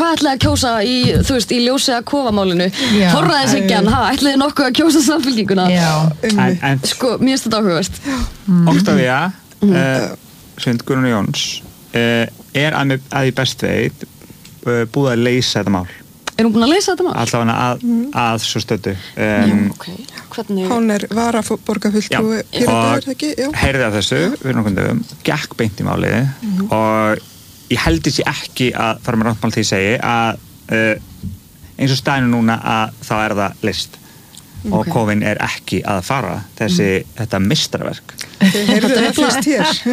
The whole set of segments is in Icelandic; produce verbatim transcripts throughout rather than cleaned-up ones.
hvað ætlaði að kjósa í, þú veist, í ljósi að kofamálinu forræðishyggjan, ha, ætlaði nokkuð að kjósa Samfylkinguna en, en, sko, mér finnst þetta áhugavert Octavia mm. uh, Sund Guðrún Jóns uh, er að, að í best veit uh, búið að leysa þetta mál Er hún búin að leysa þetta mál? Allavega að, mm. að svo stöddu. Um, já, okay. Hvernig... Hún er varaborgarfulltrúi Pírata, ekki? Já. Og heyrði af þessu, við nokkrum dögum, gekk beint í málið mm. og ég held þessi ekki að fara með ráttmál til að segja að uh, eins og staðinu núna að þá er það list okay. og kofinn er ekki að fara þessi, mm. þetta mistarverk. Þið heyrðu það fyrst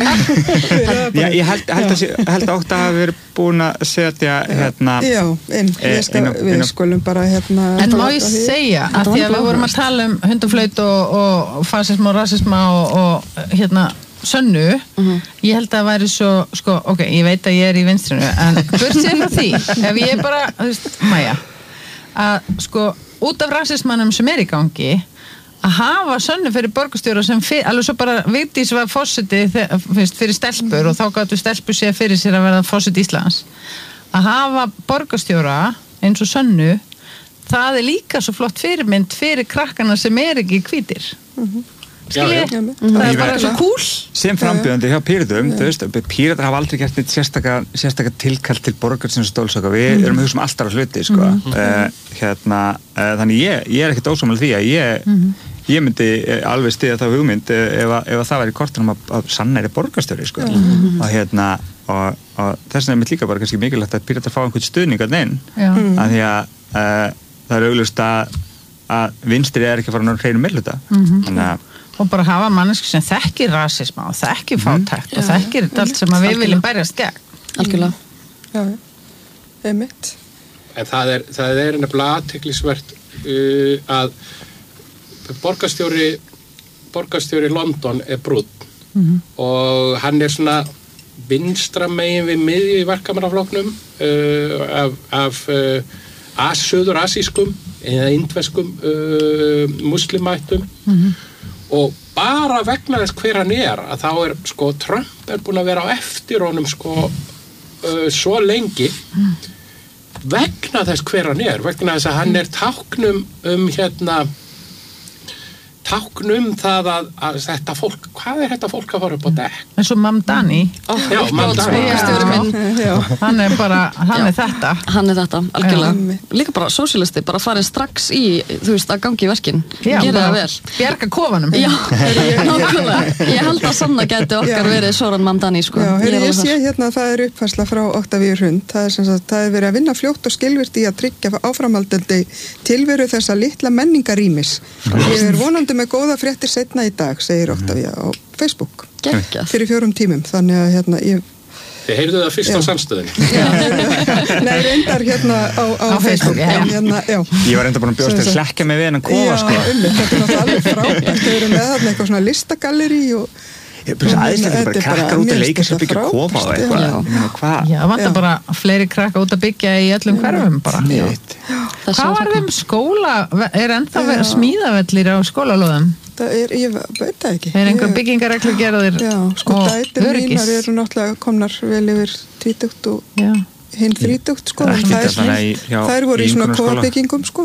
hér. Já, ég held, held að held að Ótta hafi verið búin að setja hérna Já, inn, ég skal, inn, við inn, skulum bara hérna En má ég segja, að því að við vorum að tala um hundaflaut og, og fasisma og rasisma og, og hérna Sönnu, mm-hmm. ég held að það væri svo, sko, ok, ég veit að ég er í vinstrinu, en burt sér frá því, ef ég bara, þú veist, Maja, að sko, út af rasismannum sem er í gangi, að hafa Sönnu fyrir borgarstjóra sem fyrir, alveg svo bara Vigdís var forseti fyrir stelpur og þá gáttu stelpur sér fyrir sér að verða forseti Íslands að hafa borgarstjóra eins og Sönnu það er líka svo flott fyrirmynd fyrir krakkana sem er ekki hvítir mm-hmm. Skilji, það er bara svo cool sem frambjóðandi hjá Píratum, þú veist Píratar hafa aldrei gert neitt sérstaka, sérstaka tilkall til borgarsins stólsaka, við mm. erum að hugsa um alltaf hluti, sko mm. uh, hérna, uh, þannig ég, ég er ekkert ósammála því að ég mm. ég myndi alveg stiða þá hugmynd ef, ef að það væri kortunum að, að Sanna er borgarstjóri, sko mm. og hérna, og, og þess vegna er mitt líka bara kannski mikilvægt að Píratar fá einhvern stuðning að neinn, mm. að því að uh, það er augljóst að, að vinstri er ekki að fara að ná hreinu meirhluta mm-hmm. þannig að og bara hafa manneski sem þekkir rasisma og þekkir fátækt mm. og þekkir þetta allt sem að við viljum berjast gegn. Algjörlega. Já, einmitt. En það er, það er nefnilega athyglisvert uh, að borgarstjóri borgarstjóri London er brúnn mm-hmm. og hann er svona vinstra megin við miðju í verkamannaflokknum uh, af, af uh, as, söður asískum eða indverskum uh, muslimættum mm-hmm. og bara vegna þess hver hann er að þá er sko Trump er búin að vera á eftir honum sko uh, svo lengi mm. vegna þess hver hann er vegna þess að hann er táknum um hérna táknum það að, að þetta fólk, hvað er þetta fólk að fara upp á dekk? eins og Mamdani oh, já, Mamdani já, hann er bara, hann já. er þetta hann er þetta, algjörlega, já. líka bara sósíalisti, bara farið strax í þú veist, að gangi í verkin, gera það vel bjarga kofanum já, nákvæmlega, ég held að Sanna gæti okkar já. verið Soran Mamdani, sko já, heyr, ég sé hérna að það er uppfærsla frá Octavia Hrund, það er sem sagt, það er verið að vinna fljótt og skilvirt í að tryggja áframhaldandi tilveru þessa litla menningarýmis ég er vonandi með góða fréttir seinna í dag, segir Octavia á Facebook Gekjað. fyrir fjórum tímum, þannig að hérna ég Þið heyrðu það fyrst já. á samstöðinni Nei, reyndar hérna á, á, á Facebook já. Hérna, já. Ég var reyndar búin að bjóðast til að hlekka með við hennan kofa sko. um, þetta er náttúrulega alveg frábært þau eru með þarna eitthvað svona listagalleri og Ég er bara aðeins ekki bara krakkar út að leika sem byggja kofa og eitthvað Já, vantar bara fleiri krakkar út að byggja í öllum hverfum bara Hvað var þeim skóla, er ennþá verið smíðavellir á skólalóðum? Það er, ég veit það ekki Er einhver byggingareglu gerðir Já, sko dætur mínar eru náttúrulega komnar vel yfir tvítugt og já. hinn þrítugt sko Þær voru í svona kóabyggingum sko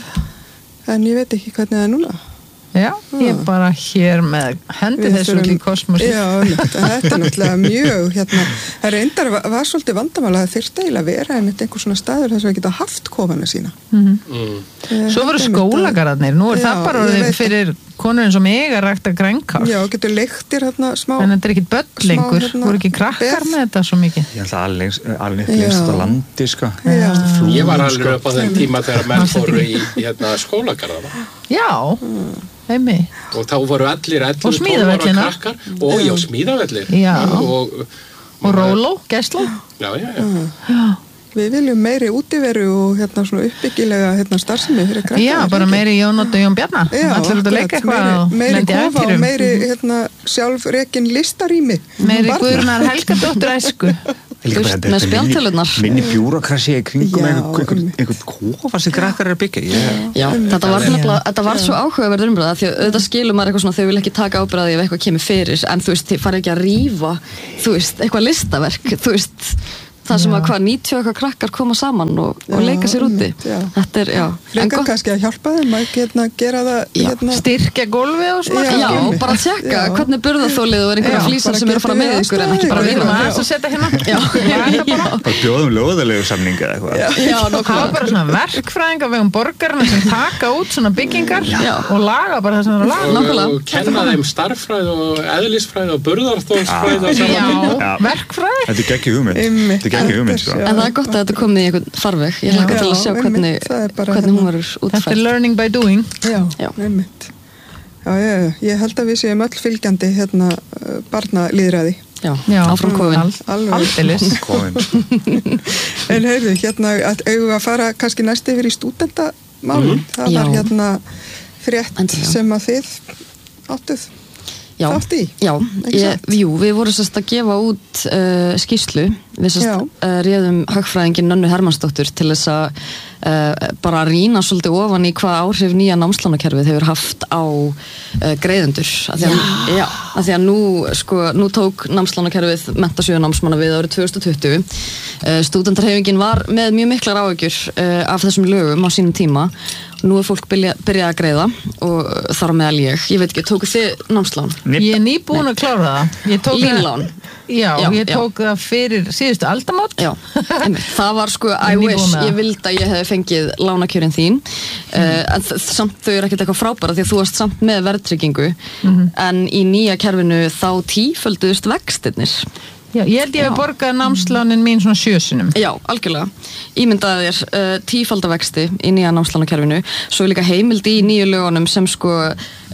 En ég veit ekki hvernig það er núna Já, ég er bara hér með hendi þessu út í kosmosi. Já, þetta er náttúrulega mjög, hérna, það reyndar var, var svolítið vandamála að þyrfti eiginlega að vera einmitt einhver svona staður þess að við geta haft kofana sína. Mm-hmm. Mm. Svo voru skólagararnir, nú er já, það bara orðið fyrir konurinn sem eiga rækta grænkál. Já, getur leiktir hérna smá. En þetta er ekki börn lengur, hérna, voru ekki krakkar með þetta svo mikið? Ég held að alveg lengst á landi, sko. Já. Ég var alveg upp á þeim tíma þegar menn fóru í hérna, skólagarðana. Já, heimi. Og þá voru allir ellefu tólf ára krakkar og já, smíðavellir. Já. Og, og róló, gæsla. Já, já, já. Já. Við viljum meiri útiveru og hérna svona uppbyggilega hérna starfsemi fyrir krakkar. Já, bara meiri Jón og Jón Bjarna. Já, allir út að leika eitthvað og meiri kofa og meiri hérna sjálfrekin listarými. Meiri Guðrúnar Helgadóttur æsku. Með spjaldtölunar. Minni bjúrokrasi í kringum einhvern kofa sem krakkar er að byggja. Já, þetta var nefnilega, þetta var svo áhugaverður umræða því að auðvitað skilur maður eitthvað svona þau vil ekki taka ábyrgð ef eitthvað kemur fyrir en þú veist, þið farið ekki að rífa, þú veist, eitthvað listaverk, þú veist það sem að hvað níutíu og eitthvað krakkar koma saman og, og leika sér úti. Þetta er, já. Frekar kannski að hjálpa þeim að hérna, gera það hérna. Styrkja gólfið og svona. Já, bara að tjekka hvernig burðarþolið og er einhverja flísar sem eru að fara með ykkur en ekki bara við erum aðeins að setja hérna. Bara bjóðum lóðalegu samninga eða eitthvað. Já, það var bara svona verkfræðingar vegum borgarna sem taka út svona byggingar og laga bara það sem það er að laga. Og kenna þeim starffræði og eðlisfræði og burðarþolsfræði. Já, verkfræði. Þetta er geggjum hugmynd. Þetta er geggjum hugmynd, sko. En það er gott að þetta komið í einhvern farveg. Ég hlakka til að sjá hvernig, hvernig hún verður útfært. Þetta er learning by doing. Já, einmitt. Já, já, já, ég held að við séum öll fylgjandi hérna barnalýðræði. Já, já, áfram kofin. Aldeilis. En heyrðu, hérna, að eigum að fara kannski næst yfir í stúdentamálum. Mm. Það var hérna frétt Endilega. Sem að þið áttuð þátt í. Já, ég, jú, við vorum sérst að gefa út uh, skýrslu. Við sérst uh, réðum hagfræðingin Nönnu Hermannsdóttur til þess að uh, bara rýna svolítið ofan í hvað áhrif nýja námslánakerfið hefur haft á uh, greiðendur. Af því að, já. Já, af því að nú, sko, nú tók námslánakerfið Menntasjóður námsmanna við árið tvö þúsund og tuttugu. Uh, Stúdentarhreyfingin var með mjög miklar áhyggjur uh, af þessum lögum á sínum tíma. Nú er fólk byrja, byrjað að greiða og þar á meðal ég. Ég veit ekki, tóku þið námslán? Ég er nýbúin að klára það. Línlán? Já, já, ég tók já. Það fyrir síðustu aldamót. Já, einmitt. Það var sko, I wish, ég vildi að ég hefði fengið lánakjörin þín. Mm. Uh, en samt þau eru ekkert eitthvað frábæra því að þú varst samt með verðtryggingu. Mm-hmm. En í nýja kerfinu þá tífölduðust vextirnir. Já, ég held ég að borga námslánin mín svona sjösunum. Já, algjörlega. Ímyndaði þér uh, tífaldavexti í nýja námslánakerfinu. Svo er líka heimild í nýju lögunum sem sko, uh,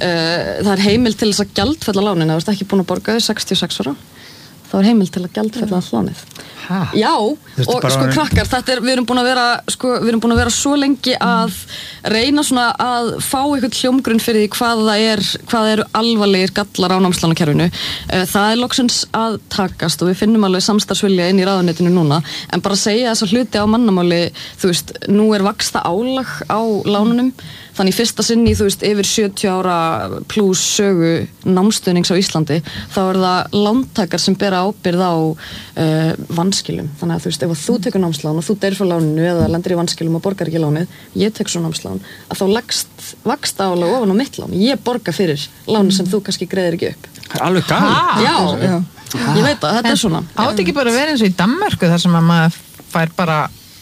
það er heimild til þess að gjaldfella lánin. Það er ekki búin að borga þau sextíu og sex ára. Það er heimild til að gjaldfella lánið. Ha? Já, og sko krakkar, þetta er, við erum búin að vera, sko, við erum búin að vera svo lengi að reyna svona að fá einhvern hljómgrunn fyrir því hvað það er, hvað eru alvarlegir gallar á námslánakerfinu. Það er loksins að takast og við finnum alveg samstarfsvilja inn í ráðuneytinu núna, en bara segja þessa hluti á mannamáli, þú veist, nú er vaxta álag á lánunum. Þannig í fyrsta sinni, þú veist, yfir sjötíu ára pluss sögu námsstuðnings á Íslandi, þá er það lántakar sem bera ábyrgð á uh, vanskilum. Þannig að þú veist, ef þú tekur námslán og þú deyrir frá láninu eða lendir í vanskilum og borgar ekki lánið, ég tek svo námslán, að þá leggst vaxta álag ofan á mitt lán. Ég borga fyrir lánu sem þú kannski greiðir ekki upp. Það er alveg galt. Já, já, ég veit að þetta er svona. Átti ekki bara verið eins og í Danmörku þar sem að maður fær bara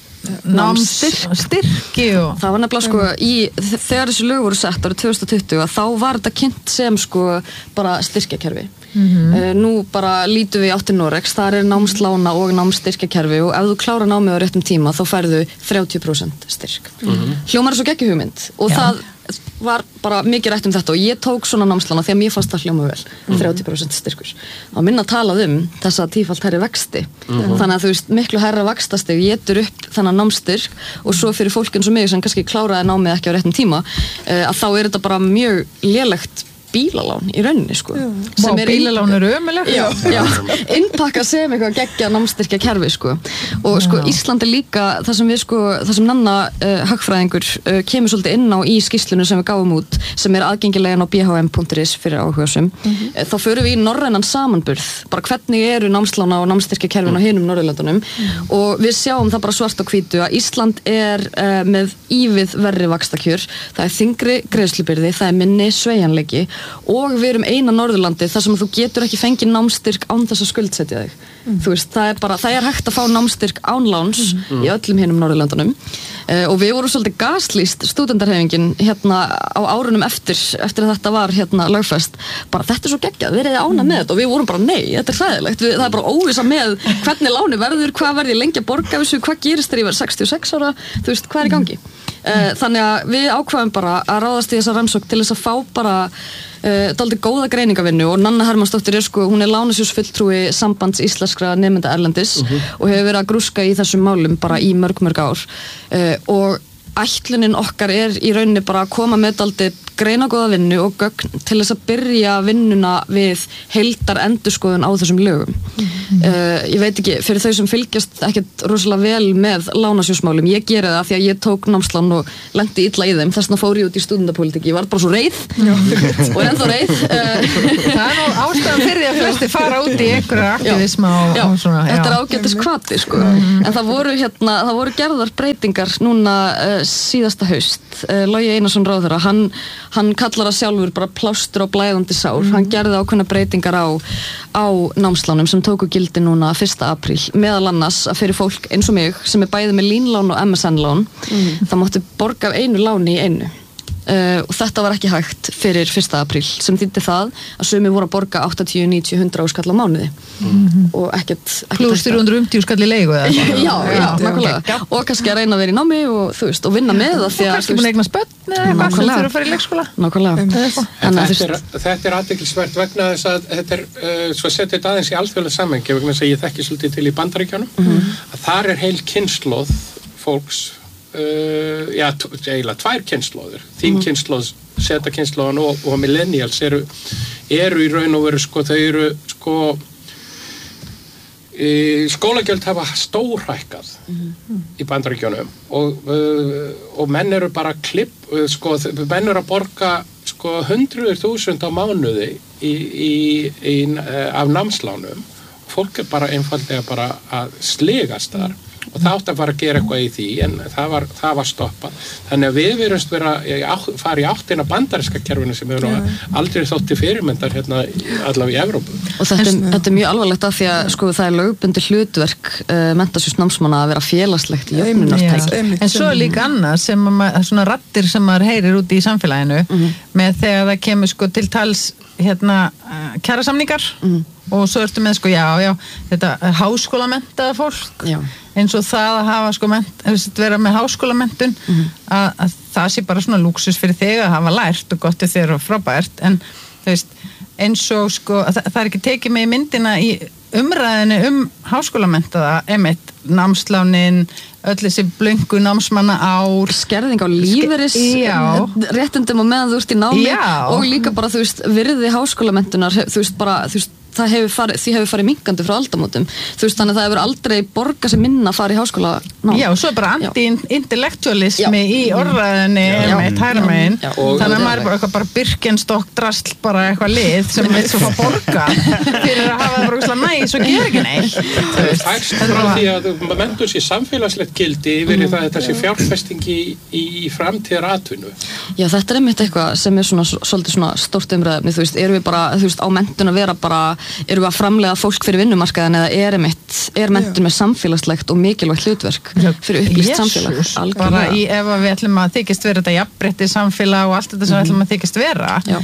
námsstyrki og það var nefnilega sko í, þegar þessi lög voru sett árið tvö þúsund og tuttugu að þá var þetta kynnt sem sko bara styrkjakerfi. Mm-hmm. uh, nú bara lítum við í átti Noregs, þar er námslána og námsstyrkjakerfi og ef þú klára námið á réttum tíma þá færðu þrjátíu prósent styrk. Mm-hmm. Hljómar er svo geggjum hugmynd og Já. Það var bara mikið rætt um þetta og ég tók svona námslána því að mér fannst það hljóma vel, mm-hmm. þrjátíu prósent styrkur. Það var minna að talað um þessa tífalt herri vexti, mm-hmm. þannig að þú veist miklu herra vaxtastig getur upp þennan námsstyrk og svo fyrir fólk eins og mig sem kannski kláraði námið ekki á réttum tíma, uh, að þá er þetta bara mjög lélegt bílalán í rauninni sko. Vá, bílalán eru ömulegt. Já, já, innpakka sem eitthvað geggja námsstyrkja kerfi sko. Og sko já. Ísland er líka það sem við sko, það sem Nanna uh, hagfræðingur uh, kemur svolítið inn á í skýrslunum sem við gáum út, sem er aðgengilega á b h m punktur is fyrir áhugasum. Mm-hmm. uh, þá förum við í norrænan samanburð, bara hvernig eru námslána og námsstyrkja kerfin á hinum Norðurlöndunum mm. og við sjáum það bara svart á hvítu að Ísland er uh, með ívið verri vaxtakjör, það er þyngri greiðslubyrði, það er minni sveigjanleiki og við erum eina Norðurlandi þar sem þú getur ekki fengið námsstyrk án þess að skuldsetja þig. Mm. Þú veist, það er bara, það er hægt að fá námsstyrk án láns mm. í öllum hinum Norðurlandunum uh, og við vorum svolítið gaslýst stúdentarhreyfingin hérna á árunum eftir, eftir að þetta var hérna lögfest, bara þetta er svo geggjað, við erum ána með þetta og við vorum bara nei, þetta er hræðilegt, við, það er bara óvissa með hvernig láni verður, hvað verður lengi að borga þessu, hvað gerist þegar ég verð sextíu og sex ára, þú veist, hvað er í gangi? Uh, þannig að við ákvaðum bara að ráðast í þessa rannsókn til þess að fá bara uh, dálítið góða greiningavinnu og Nanna Hermannsdóttir er sko, hún er lánasjóðsfulltrúi Sambands íslenskra nemenda erlendis uh-huh. og hefur verið að grúska í þessum málum bara í mörg mörg ár uh, og ætlunin okkar er í rauninni bara að koma með dálítið greinagóða vinnu og gögn til þess að byrja vinnuna við heildar endurskoðun á þessum lögum. Mm-hmm. uh, ég veit ekki, fyrir þau sem fylgjast ekkert rosalega vel með lánasjóðsmálum, ég geri það því að ég tók námslán og lendi illa í þeim, þess vegna fór ég út í stúdendapólitík, ég var bara svo reið og er ennþá reið. Það er nú ástæðan fyrir að flesti fara út í einhverja aktivisma og, já, og svona. Þetta er ágætis hvati, sko. Mm-hmm. En það voru hérna, það voru gerðar breytingar núna uh, síðasta haust. Uh, Logi Einarsson ráðherra, hann hann kallar það sjálfur bara plástur á blæðandi sár. Mm. Hann gerði ákveðna breytingar á, á námslánum sem tóku gildi núna fyrsta apríl, meðal annars að fyrir fólk eins og mig sem er bæði með línlán og M S N-lán, mm. það máttu borga af einu láni í einu. Uh, og þetta var ekki hægt fyrir fyrsta apríl sem þýddi það að sumi voru að borga áttatíu, níutíu, hundrað skall á mánuði mm. og ekkert pluss þrjú hundruð fimmtíu skall í leigu eða já, já, já nákvæmlega okay. Og kannski að reyna að vera í námi og þú veist, og vinna með það því að kannski búin að eignast börn eða eitthvað sem þurfa að fara í leikskóla nákvæmlega en þetta er, þetta er athyglisvert vegna þess að þetta er, uh, svo setja þetta aðeins í alþjóðlega samhengi vegna þess að ég þekki svolítið til í Bandaríkjunum mm. að þar er heil kynslóð fólks Uh, já, eiginlega tvær kynslóðir þín mm. kynslóð, seta kynslóðan og, og millennials eru, eru í raun og veru sko, þau eru sko e, skólagjöld hafa stórhækkað mm. í Bandaríkjunum og, uh, og menn eru bara klipp, uh, sko, menn eru að borga sko hundruður þúsund á mánuði í, í, í, uh, af námslánum og fólk er bara einfaldlega bara að sligast þar og það átti að fara að gera eitthvað í því en það var, það var stoppað þannig að við verðumst vera að fara í áttina bandaríska kerfinu sem eru ja. aldrei þótti fyrirmyndar hérna allavega í Evrópu og þetta, en, þetta er mjög alvarlegt af því að sko það er lögbundið hlutverk uh, menntasjóðs námsmanna að vera félagslegt í jöfnunartæki en svo er líka annað sem að, svona raddir sem maður heyrir úti í samfélaginu mm-hmm. með þegar það kemur sko til tals hérna uh, kjarasamningar mm-hmm. og svo ertu með sko já, já þetta háskólamenntaða fólk já. Eins og það að hafa sko ment, vera með háskólamenntun mm-hmm. að, að það sé bara svona lúksus fyrir þig að hafa lært og gott þér og frábært en þú veist eins og sko það, það er ekki tekið með í myndina í umræðinu um háskólamenntaða einmitt námslánin öll þessi blöngu námsmanna ár skerðing á lífeyris réttundum og meðan þú ert í námi já. Og líka bara þú veist virði háskólamenntunar þú veist bara þú veist það hefur farið, því hefur farið minkandi frá aldamótum þú veist þannig að það hefur aldrei borgað sér minna að fara í háskóla ná. Já, svo er bara anti-intellektualismi í orðræðinni með tærmein þannig að maður er bara eitthvað bara Birkenstock drasl bara eitthvað lið sem vil svo fá borga fyrir að hafa það bara eitthvað næs og gera ekki neitt Það er fæst frá því að mentur sér samfélagslegt gildi yfir það þetta sé fjárfestingi í, í framtíðar atvinnu Já, þetta er einmitt eitthvað sem er svona svolítið svona stórt umræðefni, þú veist, erum við bara þú veist, á menntun að vera bara erum við að framleiða fólk fyrir vinnumarkaðin eða er, einmitt, er menntun með samfélagslegt og mikilvægt hlutverk fyrir upplýst samfélag bara í, ef við ætlum að þykist vera þetta jafnrétti samfélag og allt þetta sem mm-hmm. við ætlum að þykist vera Já.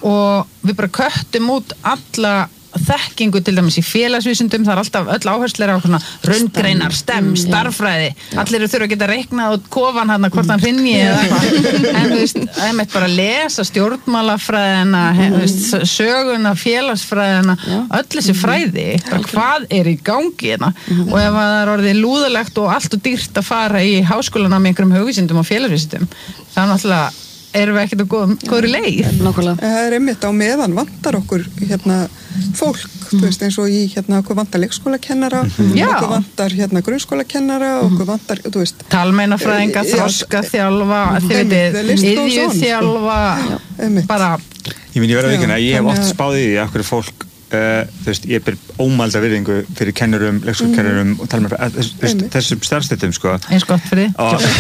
Og við bara köttum út alla þekkingu til dæmis í félagsvísindum það er alltaf öll áhersleira á svona raungreinar, stem, starffræði allir eru þurfa að geta reiknað út kofan hann hvort hann hrynji eða eitthvað en þú veist, það er bara að lesa stjórnmálafræðina mm. söguna, félagsfræðina öll þessi fræði, bara hvað er í gangi hérna mm. og ef það er orðið lúðalegt og allt og dýrt að fara í háskólana með einhverjum hugvísindum og félagsvísindum það er náttúrulega erum við ekkert að góða, góðri leið Nákvæmlega. Það er einmitt á meðan vantar okkur hérna fólk, mm. þú veist eins og í hérna okkur vantar leikskólakennara mm-hmm. okkur vantar hérna grunnskólakennara mm. okkur vantar, þú veist talmeinafræðinga, þroska þjálfa þið veitir, iðjuþjálfa bara Ég minn ég verða vikuna, ég hef oft spáðið í að hverju fólk Uh, þú veist, ég ber ómælda virðingu fyrir kennurum, leikskólakennurum mm. og talmeinafræðingum, þess, þessum starfsstéttum sko. eins gott fyrir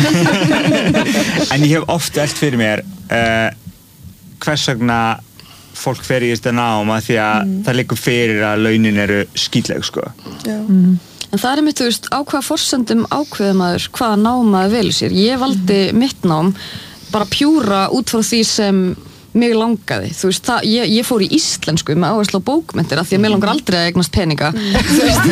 en ég hef oft elt fyrir mér uh, hvers vegna fólk fer í þetta nám að því að mm. það liggur fyrir að launin eru skítleg sko. mm. En það er mitt, þú veist, á hvaða forsendum ákveður maður hvaða nám maður velur sér ég valdi mm. mitt nám bara pjúra út frá því sem mig langaði, þú veist, það, ég, ég fór í íslensku með áherslu á bókmenntir af því að mig langar aldrei að eignast peninga mm. þú veist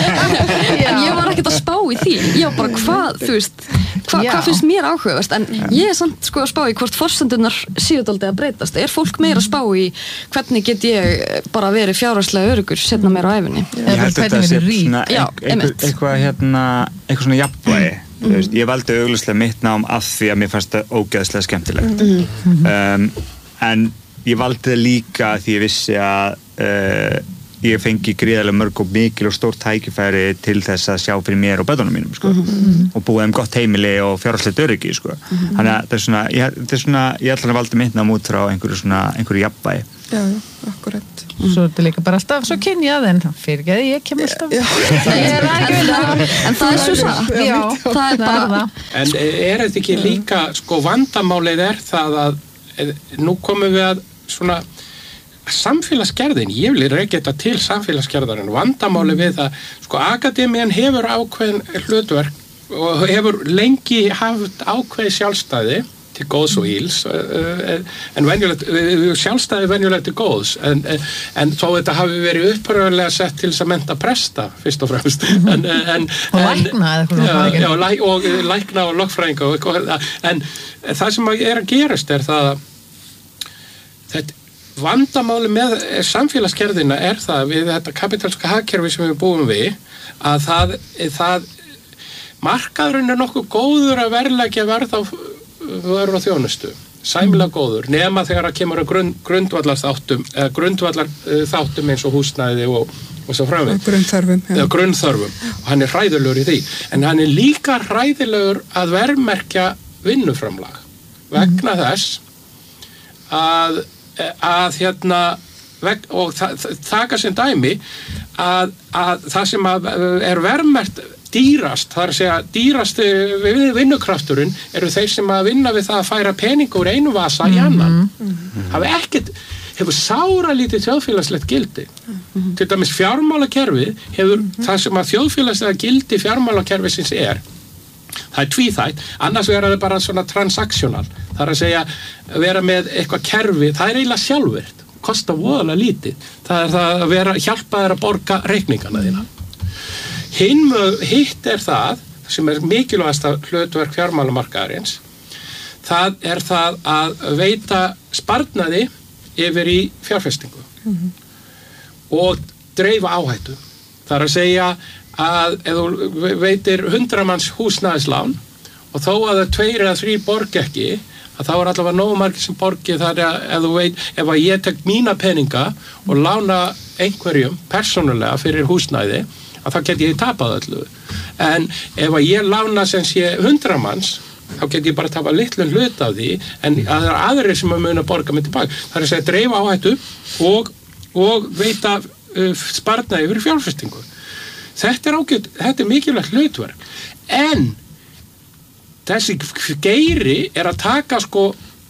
en ég var ekkert að spá í því ég var bara hvað, þú veist hva, hvað finnst mér áhugavert, en ég er samt sko að spá í hvort forsendunar séu dálítið að breytast er fólk meira að spá í hvernig get ég bara verið fjárhagslega öruggur setna meira á æfinni Ég held þetta að sé svona eitthvað hérna, eitthvað svona jafnvægi þú veist, ég valdi augljóslega mitt nám af því að mér fannst það ógeðslega skemmtilegt um, en ég valdi það líka því ég vissi að uh, ég fengi gríðarlega mörg og mikil og stór tækifæri til þess að sjá fyrir mér og börnunum mínum sko. mm-hmm. og búið um gott heimili og fjárhagslegt öryggi sko. mm-hmm. þannig að það er svona ég, það er svona, ég ætla að valda mitt nám út frá einhverju svona, einhverju jafnvægi. Já, já, akkurat. Mm. Svo er þetta líka bara alltaf svo kynjað en fyrir ekki að ég kem alltaf ég er ekki en, en það er svo satt já, það er bara En er þetta ekki líka sko vandamálið er það að nú komum við að svona samfélagsgerðin, ég vil rekja þetta til samfélagsgerðarinn, vandamáli við að sko akademían hefur ákveðin hlutverk og hefur lengi haft ákveði sjálfstæði til góðs og íls en venjulegt, sjálfstæði venjulegt til góðs en, en þó þetta hafi verið uppröðulega sett til þess að mennta presta fyrst og fremst en, en, og lækna já, já, læ, og lækna og lögfræðinga en það sem er að gerast er það þetta vandamáli með samfélagsgerðina er það við þetta kapitalska hagkerfi sem við búum við að það, það markaðurinn er nokkuð góður að verðleggja verð á vörur og þjónustu, sæmilega góður nema þegar það kemur að grund, grundvallar þáttum eða grundvallar uh, þáttum eins og húsnæði og, og svo framveg grunnþörfum, eða grunnþörfum og hann er hræðilegur í því en hann er líka hræðilegur að verðmerkja vinnuframlag vegna mm. þess að að hérna veg, og það taka sem dæmi að, að það sem að er verðmerkt dýrast, það er að segja dýrasti vinnukrafturinn eru þeir sem að vinna við það að færa pening úr einu vasa í annan mm-hmm. hafa ekkert, hefur sára lítið þjóðfélagslegt gildi mm-hmm. til dæmis fjármálakerfi hefur mm-hmm. það sem að þjóðfélagslega gildi fjármálakerfisins er það er tvíþætt, annars vera það bara svona transaktional, það er að segja vera með eitthvað kerfi, það er eiginlega sjálfvirkt, kostar voðalega lítið það er það að vera, hjálpa þér að borga reikningana þína hinn, hitt er það sem er mikilvægasta hlutverk fjármálamarkaðarins það er það að veita sparnaði yfir í fjárfestingu mm-hmm. og dreifa áhættu það er að segja að ef þú veitir hundramanns húsnæðislán og þó að það tveir eða þrír borgi ekki að þá er allavega nógu margir sem borgi þar að ef þú veit, ef að ég tek mína peninga og lána einhverjum persónulega fyrir húsnæði að þá get ég tapað öllu en ef að ég lána sem sé hundramanns þá get ég bara tapað litlun hlut af því en að það er aðrir sem að muna borga mig tilbaka það er að segja dreifa áhættu og, og veita uh, sparnaði fyrir fjárfestingu Þetta er ágætt, þetta er mikilvægt hlutverk. En þessi geiri er að taka sko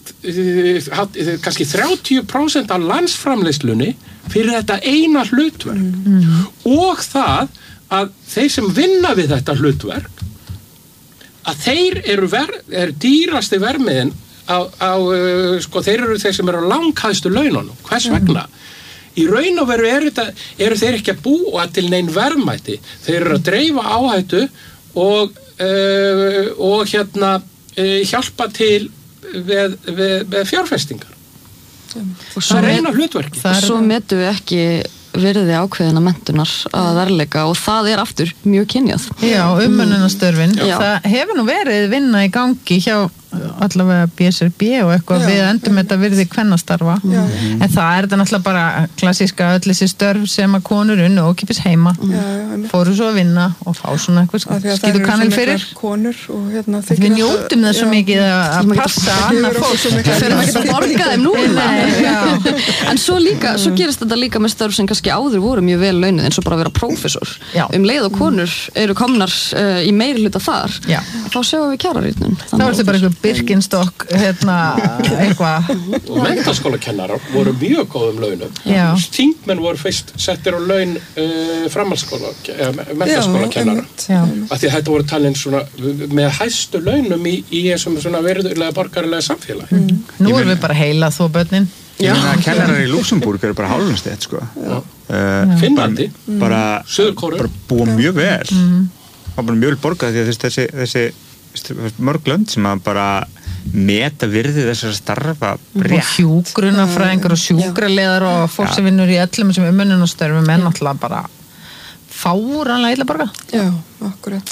kannski þrjátíu prósent af landsframleiðslunni fyrir þetta eina hlutverk. Mm. Og það að þeir sem vinna við þetta hlutverk að þeir eru, ver, eru dýrasti vermiðin á, á sko þeir eru þeir sem eru á langhæstu laununum. Hvers vegna? Mm. Í raun og veru eru, þetta, eru þeir ekki að búa til neinn verðmæti. Þeir eru að dreifa áhættu og, uh, og hérna, uh, hjálpa til við, við, við fjárfestingar. Og það er eina hlutverki. Og svo metum við ekki virði ákveðina menntunar að verðleika og það er aftur mjög kynjað. Já, umönnunarstörfin. Það hefur nú verið vinna í gangi hjá allavega B S R B og eitthvað já, við endum þetta virði kvennastarfa já, en það er þetta náttúrulega bara klassíska öll þessi störf sem að konur unnu og kipis heima já, fóru svo að vinna og fá svona eitthvað skýtu kannil fyrir konur og hérna við njótum það svo mikið að passa annað fólk við ferum ekki að borga þeim núna en svo líka, svo gerist þetta líka með störf sem kannski áður voru mjög vel launuð eins og bara að vera prófessor um leið og konur eru komnar uh, í meiri hluta þar já. Þá sjáum við kjararýtnun þá er þetta bara eitthvað Birkenstock, hérna, eitthvað. Og menntaskólakennarar voru mjög góðum launum. Þingmenn voru fyrst settir á laun uh, framhaldsskóla, uh, menntaskólakennara. Af því að þetta voru talin svona með hæstu launum í, í þessum svona verðurlega borgarilega samfélagi. Mm. Nú erum við bara heila þó börnin. Ég meina að kennarar í Luxemburg eru bara hálfnastett, sko. Uh, Finnlandi. Bara, Suðurkóru. Bara búa mjög vel. Mm. Það var bara mjög vel borgað því að þessi, þessi mörg lönd sem að bara meta virði þessar starfa rétt. Hjúgrunafræðingar og sjúkraleðar og fólk sem vinnur í öllum sem umönnunarstörfum er náttúrulega bara fáránlega illa borga. Já, akkurat.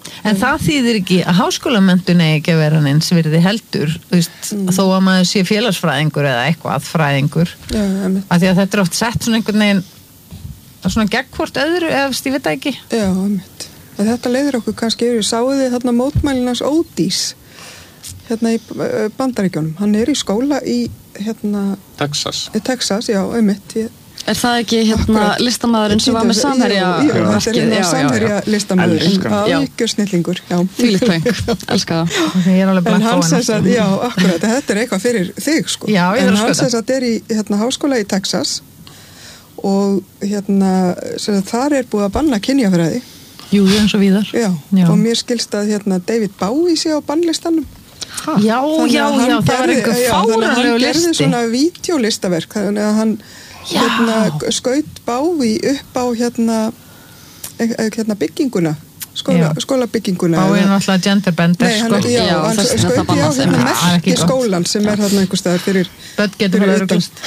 En það þýðir ekki að háskólamenntun eigi ekki að vera eins virði heldur, þú veist, mm. þó að maður sé félagsfræðingur eða eitthvað fræðingur. Já, af því að þetta er oft sett svona einhvern veginn svona gegn hvort öðru, eða ég veit það ekki. Já, einmitt. Þetta leiðir okkur kannski yfir, sáðu þið þarna mótmælinans Ódís hérna í Bandaríkjunum. Hann er í skóla í hérna Texas. Í Texas, já, einmitt. Ég Er það ekki hérna listamæðurinn sem var með Samherja? Já, já, þetta er hérna Samherja listamæðurinn. Algjör snillingur, já. Þvílíkt poeng, elska það. Okay, ég er alveg blank á hann. Já, akkurat, þetta er eitthvað fyrir þig, sko. Já, ég er að skoða. En hann sem er í hérna háskóla í Texas og hérna, sem þar er búið að banna kynjafræði. Jú, eins og víðar. Já, já, og mér skilst að hérna David Bowie sé á bannlistanum. Ha. Já, já, já, það var einhver fáránlegur listi. Hann gerði svona vídeolistaverk, þannig að hann hérna skaut Bowie upp á hérna, hérna bygginguna, skóla, skólabygginguna. Bowie er náttúrulega genderbender. Nei, hann, já, já, hann skaut á hérna merki skólan sem er þarna einhver staðar fyrir börn getur fyrir auðvitað.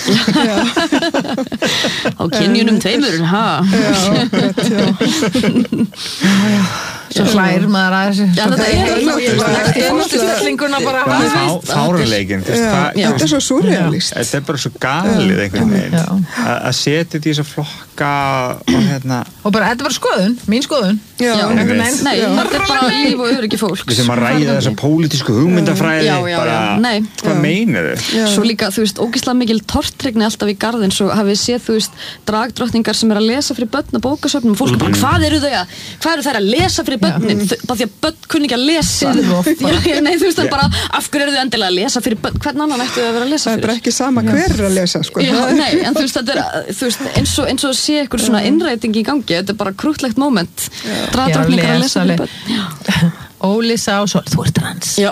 Á kynjunum tveimur, ha? Já, akkurat, já. Svo hlær maður að þessu. Já, þetta er náttúrulega bara fáralegin. Þetta er svo surrealist. Þetta er bara svo galið einhvern veginn. Að setja þetta í þessa flokka og hérna. Og bara, þetta er bara skoðun, mín skoðun. Já, nei, þetta er bara líf og öryggi fólks. Við sem að ræða þessa pólitísku hugmyndafræði, bara, hvað meinar þau? Svo líka, þú veist, ógeðslega mikil tortryggni alltaf í garðin, svo hafið séð, þú veist, dragdrottningar sem er að lesa fyrir börn á bókasöfnum, fólk bara, hvað eru þau að, hvað eru þær að lesa fyrir börnin, bara því að börn kunni ekki að lesa. Nei, þú veist, það bara, af hverju eru þau endilega að lesa fyrir börn, hvern annan ættu þau að vera að lesa fyrir? Það er bara ekki sama hver er að lesa, sko. Já, nei, en þú veist, þetta er, þú veist, eins og, eins og sé eitthvað svona innræting í gangi, þetta er bara krúttlegt moment, dragdrottningar að lesa fyrir börn. Óli sá svo, þú ert trans. Já.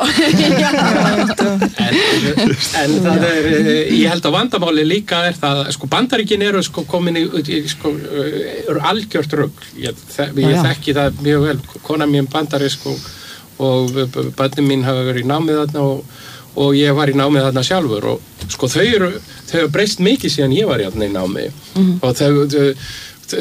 en, en það er, ég held að vandamáli líka er það, sko Bandaríkin eru sko komin í, sko, eru algjört rugl. Ég, ég þekki það mjög vel, kona mín bandarísk og, og börnin mín hafa verið í námið þarna og, og ég var í námið þarna sjálfur og sko þau eru, þau eru breyst mikið síðan ég var í þarna í námið mm. og þau, þau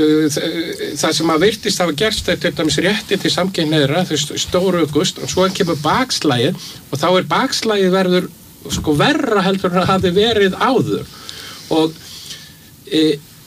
það sem að virtist hafa gerst er til dæmis rétti til samkynhneigðra þau stóru august og svo kemur bakslægið og þá er bakslægið verður sko verra heldur en að hafi verið áður og e,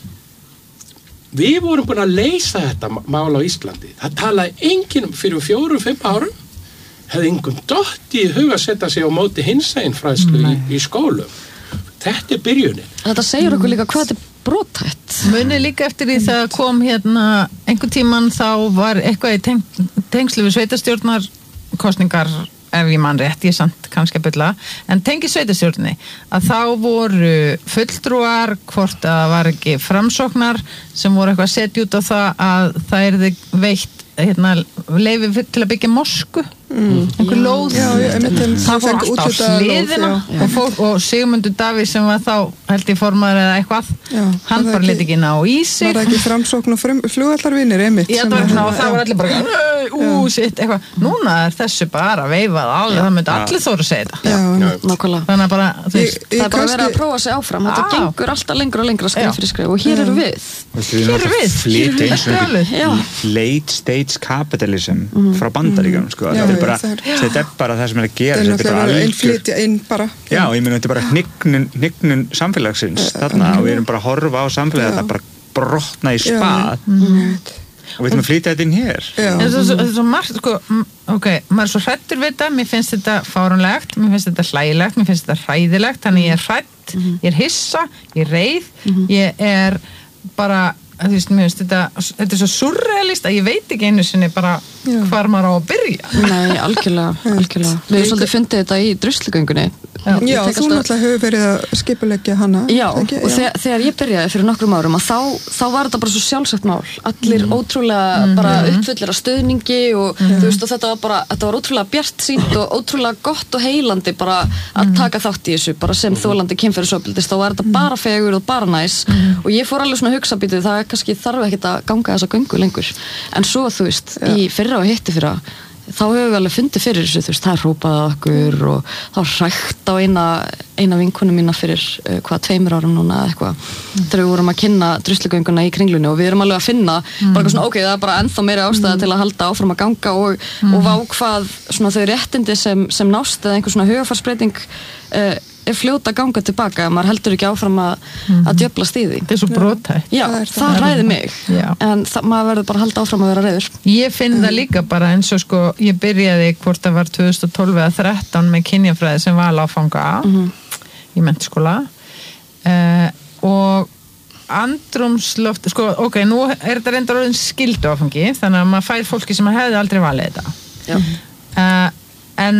við vorum búin að leysa þetta mál á Íslandi það talaði enginn fyrir fjórum, fimm árum hefði enginn dott í hug að setja sig á móti hinsegin fræðslu í, í skólum þetta er byrjunin þetta segir okkur líka hvað þetta er brothætt. Muni líka eftir því það kom hérna einhver tíman þá var eitthvað í teng, tengslu við sveitarstjórnar kostningar ef ég man rétt, ég er samt kannski að bylla en tengi sveitarstjórni að þá voru fulltrúar hvort að það var ekki framsóknar sem voru eitthvað að setja út á það að það er þið veitt hérna, leifi til að byggja mosku mm. einhver lóð já, já, það fór allt á hliðina og, fór, og Sigmundur Davíð sem var þá held ég formaður eða eitthvað já, hann bara leti ekki ná í sig var það ekki framsókn og flugvallarvinir einmitt já, það var, og það var allir bara ú, sitt, eitthvað, núna er þessu bara veifað alveg, það myndi allir þóra að segja þetta já, nákvæmlega þannig að bara, þú veist, það er bara verið að prófa sig áfram þetta gengur alltaf lengur og lengur að skrifa fyrir skrif og hér eru við hér eru við late stage capitalism frá Bandaríkjunum sko. þetta er bara, þetta er bara það sem er að gera þetta er bara innflytja inn bara já, ég meina þetta er bara hnignun, hnignun samfélagsins þarna og við erum bara að horfa á samfélagi þetta bara brotna í spað og við ætlum að flytja þetta inn hér þetta er svo margt sko, ok, maður er svo hrættur við þetta mér finnst þetta fáránlegt, mér finnst þetta hlægilegt mér finnst þetta hræðilegt, þannig ég er hrætt ég er hissa, ég er reið ég er bara þú veist, mér finnst þetta, þetta er svo surrealist að ég veit ekki einu sinni bara hvar maður á að byrja. Nei, algjörlega, algjörlega. Við hefum svolítið fundið þetta í druslugöngunni. Já, já þú náttúrulega hefur verið að skipuleggja hana. Já, ekki? og þegar, þegar ég byrjaði fyrir nokkrum árum að þá, þá var þetta bara svo sjálfsagt mál. Allir mm. ótrúlega mm. bara uppfullir af stuðningi og mm. þú veist, og þetta var bara, þetta var ótrúlega bjartsýnt og ótrúlega gott og heilandi bara að taka þátt í þessu, bara sem þolandi kynferðisofbeldis, þá var þetta bara fegur og bara næs og ég fór alveg svona að hugsa býtið, það kannski þarf ekkert að ganga þessa göngu lengur en svo þú veist, já. Í fyrra og hitti fyrra þá höfum við alveg fundið fyrir þessu, þú veist, það hrópaði okkur og þá hrækt á eina, eina vinkonu mína fyrir uh, hvað tveimur árum núna eða eitthvað, mm. þegar við vorum að kynna druslugönguna í Kringlunni og við erum alveg að finna mm. bara svona, ok, það er bara ennþá meiri ástæða mm. til að halda áfram að ganga og, mm. og vá hvað svona þau réttindi sem, sem nást eða einhver svona hugafarsbreyting uh, er fljóta að ganga tilbaka, maður heldur ekki áfram að, mm. að djöflast í því. Þetta er svo brothætt. Já, það, það hræði mig, Já. en það, maður verður bara að halda áfram að vera reiður. Ég finn það líka bara eins og sko, ég byrjaði hvort það var tvö þúsund og tólf eða þrettán með kynjafræði sem val áfanga mm-hmm. í menntaskóla uh, og andrúmsloft, sko, ok, nú er þetta reyndar orðin skyldu áfangi, þannig að maður fær fólki sem hefði aldrei valið þetta. Uh, en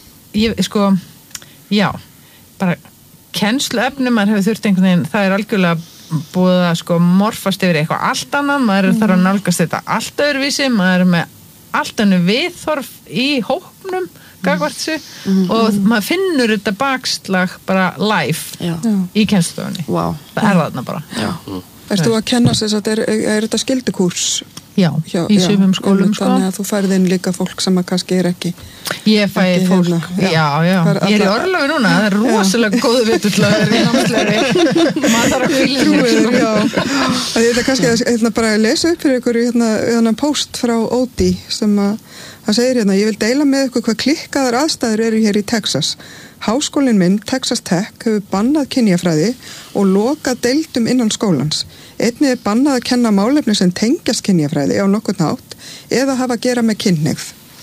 ég, sko, já, bara kennsluefni, maður hefur þurft einhvern veginn, það er algjörlega búið að sko morfast yfir eitthvað allt annað, maður mm. þarf að nálgast þetta allt öðruvísi, maður er með allt annu viðþorf í hópnum gagvart sig mm. og maður finnur þetta bakslag bara live Já. Í kennslustofunni wow. það er þarna bara Já. Erst þú að kenna þess að er, er þetta skildukurs? Já, já, í sumum skólum sko. Þannig að þú færð inn líka fólk sem að kannski er ekki Ég fæ ekki fólk, hérna, já, já, já. Ég er í orlofi núna, það er rosalega góðu vitulöður í námsleiri maður þarf að fylgja Trúir, já Það er kannski að hérna, bara að lesa upp fyrir ykkur hérna, hérna post frá Ódi sem að það segir hérna, ég vil deila með ykkur hvað klikkaðar aðstæður eru hér í Texas Háskólinn minn, Texas Tech, hefur bannað kynjafræði og lokað deildum innan skólans. Einnig er bannað að kenna málefni sem tengjast kynjafræði á nokkurn hátt eða hafa að gera með kynhneigð.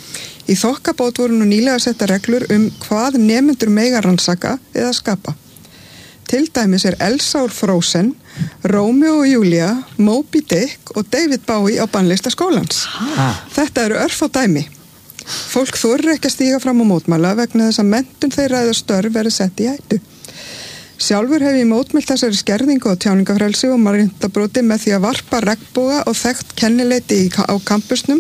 Í þokkabót voru nú nýlega að setja reglur um hvað nemendur mega rannsaka eða skapa. Til dæmis er Elsa úr Frozen, Rómeó og Júlía, Moby Dick og David Bowie á bannlista skólans. Ah. Þetta eru örfá dæmi. Fólk þorir ekki að stíga fram á mótmæla vegna þess að menntun þeirra eða störf verið sett í hættu. Sjálfur hef ég mótmælt þessari skerðingu á tjáningafrelsi og mannréttindabroti með því að varpa regnboga og þekkt kennileiti á kampusnum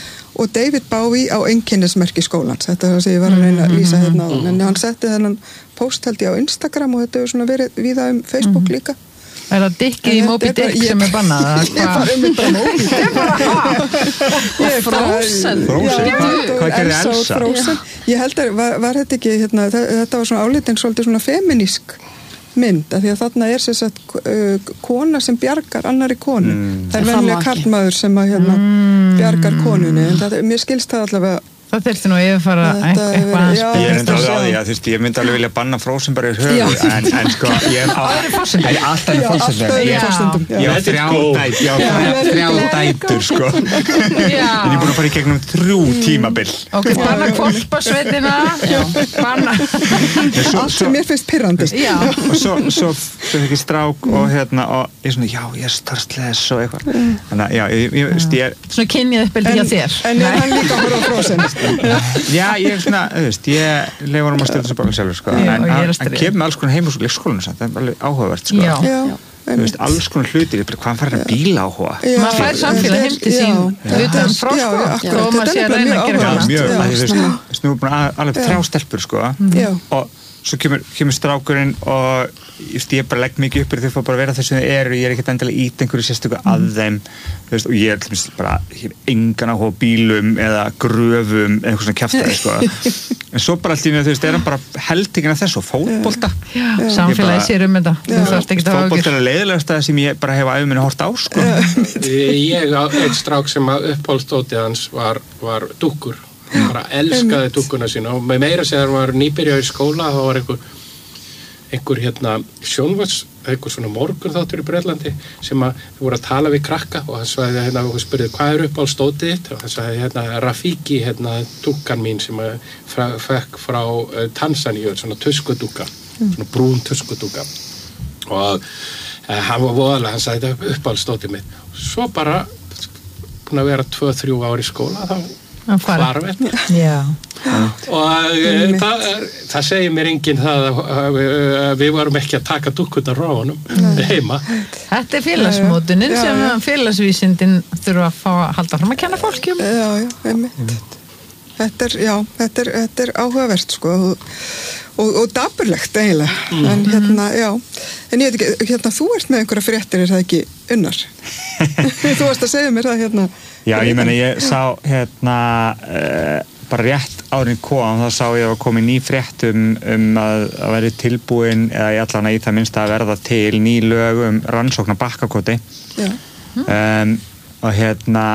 og David Bowie á einkennismerki skólans. Þetta er það sem ég var að reyna að lýsa hérna á. En hann setti þennan post held ég á Instagram og þetta hefur svona verið víða um Facebook líka. Er það dikkið í Moby Dick sem er bannað? Ég er bara um þetta Moby Dick. Ég er bara, ég er bara Frozen. Hvað gerði Elsa? Frozen. Ég held að, var, var þetta ekki, hérna, þetta var svona álítin svolítið svona feminísk mynd, af því að þarna er sér satt uh, kona sem bjargar annari konu. Mm. Það er venjulega karlmaður sem að hérna, mm. bjargar konunni, en það, mér skilst það allavega Það þurfti nú yfirfara eitthvað aðeins. Ég er enda alveg á því að þú veist, ég myndi alveg vilja banna Frozen bara í höfu, en, en sko, ég er á... Það er fórsendum. Alltaf er fórsendum. Ég á þrjá dætur, sko. En ég er búin að fara í gegnum þrjú tímabil. Ok, banna kvolpasveitina. Banna. Allt sem mér finnst pirrandi. Og svo, svo fikk ég strák og hérna, og ég er svona, já, ég er starfsles og eitthvað. Þannig að, já, ég veist, ég er... Svona kynjað uppeldi hjá þér. En er hann líka bara á Frozen? Já, ég er svona, þú veist, ég leifur um að stjórna þessu bókal sjálfur, sko, já, en hann kemur með alls konar heim úr leikskólinu samt, það er alveg áhugavert, sko. Já, já. Þú veist, alls konar hlutir, hvaðan fær hann bíla áhuga? Maður fær samfélag heim til sín, utan frá, sko, og maður sé að reyna að gera það. Mjög, þú veist, nú er búin alveg þrjá stelpur, sko, og svo kemur, kemur strákurinn og just, ég bara legg mikið upp þau fá bara að vera þessu þau eru, ég er ekkert endilega ít einhverju sérstöku mm. að þeim veist, og ég er til dæmis bara engan áhuga á bílum eða gröfum eða eitthvað svona kjaftaði sko. En svo bara allt í mig, þú veist, er hann bara heldingin af þessu og fótbolta samfélagi sér um þetta fótbolta er að leiðilegast það sem ég bara hef að auðminni hort á sko. Ég á einn strák sem að uppáhaldsdótið hans var, var dúkkur bara elskaði dúkkuna sína og með meira segðar hann var nýbyrjaður í skóla þá var einhver, einhver hérna sjónvars, einhver svona morgun þáttur í Bretlandi sem að þú voru að tala við krakka og hann sagði hérna og spurði hvað er upp á stótið þitt og hann sagði hérna Rafiki hérna dúkkan mín sem að fekk frá uh, Tansaníu, svona tuskudúkka mm. svona brún tuskudúkka og uh, hann var voðalega, hann sagði þetta upp á stótið mitt svo bara búin að vera tvö, þrjú ári í skóla þá hvarfett og e, það, það segir mér enginn það að, að, að við varum ekki að taka dúkkundar frá honum heima. Þetta er félagsmótunin já, sem já. Félagsvísindin þurfa að fá að halda fram að kenna fólki um. Já, já, einmitt. þetta er, já, þetta er, þetta er áhugavert sko og, og, og dapurlegt eiginlega, mm. en hérna, já, en ég veit ekki, hérna, þú ert með einhverja fréttir, er það ekki Unnar? Þú varst að segja mér það hérna. Já, ég meina, ég sá hérna, uh, bara rétt árin kom, þá sá ég að komi ný frétt um, um að, að veri tilbúin, eða ég allan að í það minnst að verða til ný lög um rannsókn á Bakkakoti. Já. Um, og hérna,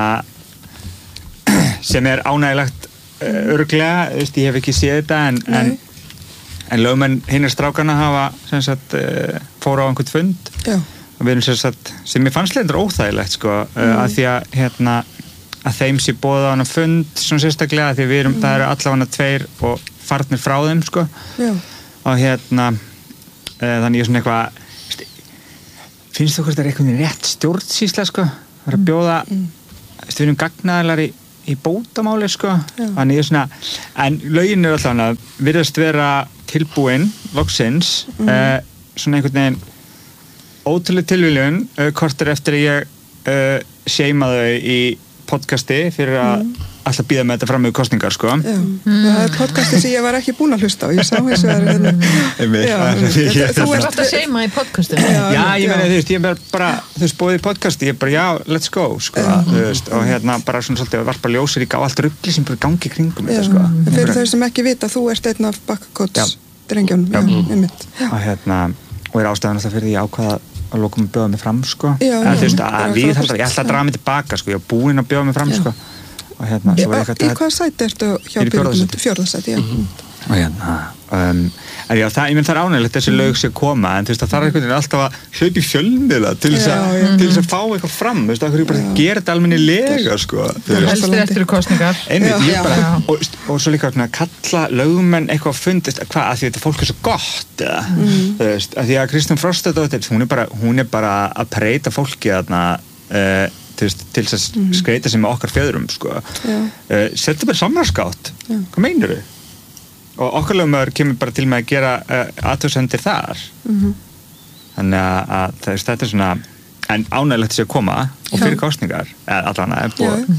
sem er ánægilegt uh, örglega, þú veist, ég hef ekki séð þetta en, en, en lögmenn hinnir strákarna hafa sem sagt uh, fóru á einhvern fund Já. Og við erum sem sagt, sem ég fannst lendur óþægilegt sko, uh, mm. að því að hérna, að þeim sé boðið á hana fund svona sérstaklega, því við erum, mm. það eru allavega tveir og farnir frá þeim sko Já. Og hérna uh, þannig ég svona eitthvað finnst þú hvort það er eitthvað rétt stjórnsýsla sko, það er að bjóða mm. við erum gagnaðalar í í bótamáli sko, Já. Þannig ég er svona en lögin er alltaf að virðast vera tilbúin, loksins mm. uh, svona einhvern veginn ótrúlega tilviljun uh, kortur eftir að ég uh, seima þau í podcasti fyrir að mm. alltaf býða með þetta fram með kostningar sko. Já, mm. það er podcasti sem ég var ekki búin að hlusta á, ég sá þessu að þú ert alltaf að seima í podcastinu. Já, já, ég meina, þú veist, ég er bara þú veist, bóðið í podcasti, ég er bara, já, let's go sko, þú veist, og hérna bara svona svolítið að varpa ljósir í gá allt rugli sem bara gangi kringum þetta sko. Fyrir þau sem ekki vita, þú ert einn af Bakkakots drengjunum, já, einmitt. Og hérna, og er ástæðan alltaf fyrir því ákvaða að lokum að bjóða mig fram sko. Já, en, þú veist, að við þarf ég ætla að draga mig tilbaka sko, ég var búinn að bjóða mig fram sko. Og hérna, svo var eitthvað í hvaða sæti ertu hjá byrjum? Fjórðasæti, já. Mm-hmm. Og hérna, um, en já, það, ég menn það er ánægilegt þessi mm. lög sem koma, en þú veist, það þarf einhvern veginn alltaf að hlaupa í fjölmiðla til þess að, til þess að fá eitthvað fram, þú veist, það er bara að gera þetta almennilega, sko. Helst eftir kostningar. Einmitt, ég bara, og, og svo líka að kalla lögmenn eitthvað að fundist, hvað, að því þetta fólk er svo gott, eða, mm. þú veist, að því að Kristín Frostadóttir, hún er bara, hún er bara að preita fólki þarna, uh, til þess að mm. skreita sig með okkar fjöðrum sko. uh, setja bara samráðsgátt hvað meinur við? Og okkar lögmaður kemur bara til með að gera uh, athugasemdir þar mm-hmm. þannig að, að það, þetta er svona en ánægilegt að sé að koma og fyrir kosningar eða allan að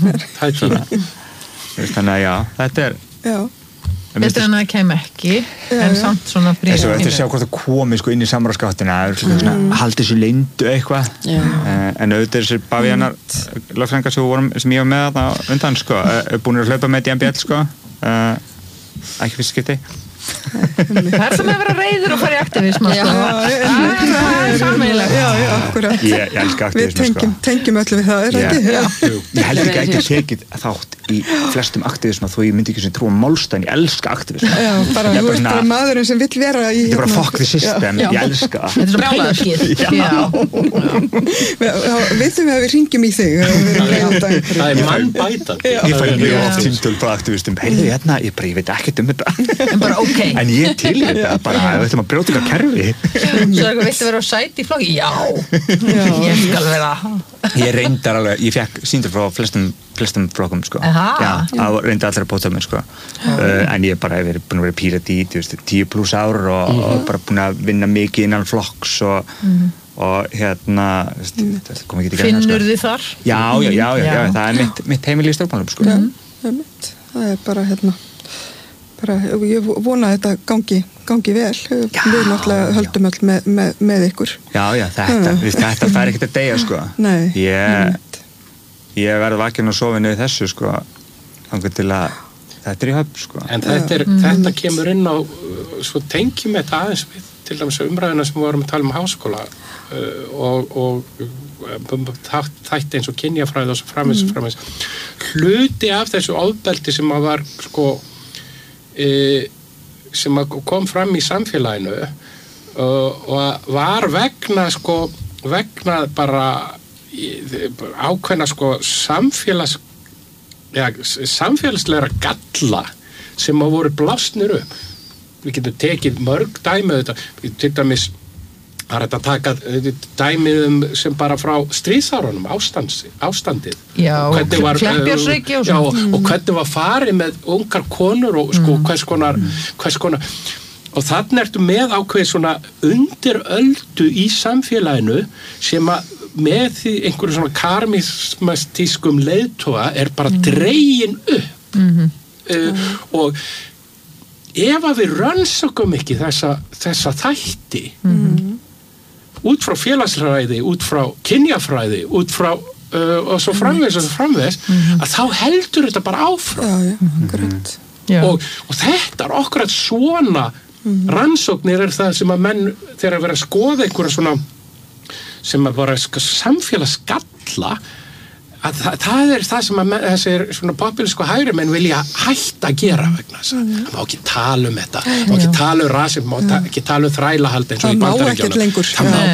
þannig að já, þetta er já Betur en að það kem ekki, en samt svona bríð. Þessu eftir að sjá hvort það komi sko inn í samráðsgáttina, mm. haldi þessu leyndu eitthvað, uh, en auðvitað þessir bavíanar lögfræðingar sem, sem ég var með þarna undan sko, uh, búin að hlaupa með D M B L sko, uh, ekki fyrst skipti. Það er sem að vera reyður og fara í aktivisma sko. Það er sammeilegt. Já, já, akkurat. Ég, ég elska aktivisma sko. Við tengjum öllu við það, er það ekki? Ég held ekki að ég tekið þátt í flestum aktivisma þó ég myndi ekki sem trúa málstæðin, ég elska aktivisma. Já, bara þú ert bara maðurinn sem vill vera í þetta er bara fuck the system, ég elska þetta er svo brjálæðskið veitum við að við ringjum í þig það er mannbætan ég fæ mjög oft símtöl frá aktivistum heyrðu hérna, ég bara, ég veit ekkert um þetta en bara ok en ég til þetta, bara, við ætlum að brjóta eitthvað kerfi svo viltu vera á sæti í flokki? Já, ég skal vera ég reyndar alveg, ég fekk símtöl frá flestum flestum flokkum sko. Já, það reyndi allir að bóta mér sko. Uh, en ég bara hef verið búin að vera pírati í tíu pluss ár og, mm. og bara búin að vinna mikið innan flokks og, mm. og hérna mm. kom ekki til greina sko. Finnur þið þar? Já, já, já, já, já það er mitt, mitt heimili í stjórnmálum sko. Já, það er mitt það er bara hérna bara, ég vona að þetta gangi gangi vel, já, við náttúrulega höldum öll með, með, með ykkur Já, já, þetta, við, þetta fær ekkert að deyja sko. Nei, ég ég verði vakinn og sofinu í þessu sko, þannig til að þetta er í höfn sko. En þetta, er, mm. þetta kemur inn á svo tengjum þetta aðeins við til dæmis umræðina sem við vorum að tala um háskóla uh, og, og þætti eins og kynjafræði og svo framins mm. framins hluti af þessu ofbeldi sem að var sko uh, sem að kom fram í samfélaginu uh, og var vegna sko vegna bara ákveðna sko samfélags ja, samfélagslegra galla sem að voru blásnir upp við getum tekið mörg dæmi þetta, til dæmis það er þetta að taka dæmið um sem bara frá stríðsárunum ástandið já, Kleppjárnsreykja og, já, og, og hvernig var farið með ungar konur og sko mm. hvers konar hvers konar og þannig ertu með ákveð svona undiröldu í samfélaginu sem að með því einhverju svona karmismatískum leiðtoga er bara dregin upp mm-hmm. uh, og ef að við rannsökum ekki þessa, þessa þætti mm-hmm. út frá félagsfræði, út frá kynjafræði, út frá uh, og svo framvegis og svo framvegis mm-hmm. að þá heldur þetta bara áfram já, já, mm-hmm. og, og þetta er okkur að svona mm-hmm. rannsóknir er það sem að menn þegar að vera að skoða einhverja svona sem að bara sko, samfélagsgalla að það, það er það sem að menn, þessir svona populísku hægri menn vilja hætta að gera vegna þess að það má ekki tala um þetta það má ekki tala um rasism, má ta- ekki tala um þrælahald eins og í Bandaríkjunum það má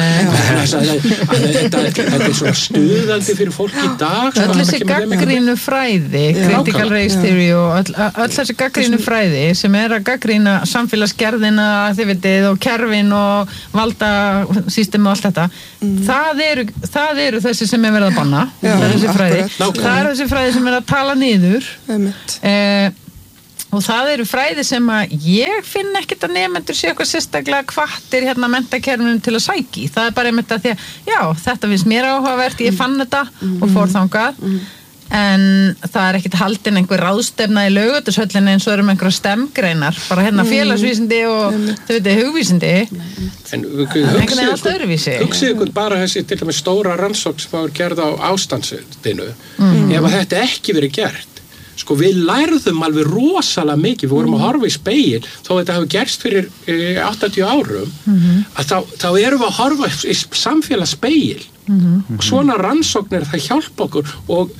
þetta þetta er svona stuðandi fyrir fólk í dag öll þessi gaggrínu fræði critical race theory og öll, öll þessi gaggrínu fræði sem er að gaggrína samfélagsgerðina þið vitið og kerfin og valdasystemi og allt þetta það eru, það eru þessi sem er verið að banna það er þessi fræði það er þessi fræði sem er að tala niður eh, og það eru fræði sem að ég finn ekkert að nefnendur sé eitthvað sérstaklega hvattir hérna menntakerfinum til að sæki það er bara einmitt að því að já, þetta finnst mér áhugavert, ég fann þetta mm-hmm. og fór þangað mm-hmm. en það er ekkert haldin einhver ráðstefna í Laugardalshöllinni eins og erum einhverja stemgreinar bara hérna félagsvísindi og þau veitir hugvísindi en einhvern veginn allt öðruvísi hugsið ykkur bara þessi til dæmis stóra rannsókn sem var gerð á ástandsdinu mm. ef að þetta ekki verið gert sko við lærðum alveg rosalega mikið við vorum að horfa í spegil þó þetta hafi gerst fyrir e, áttatíu árum mm-hmm. að þá, þá erum við að horfa í samfélagsspegil mm-hmm. og svona rannsóknir það hjálpa okkur og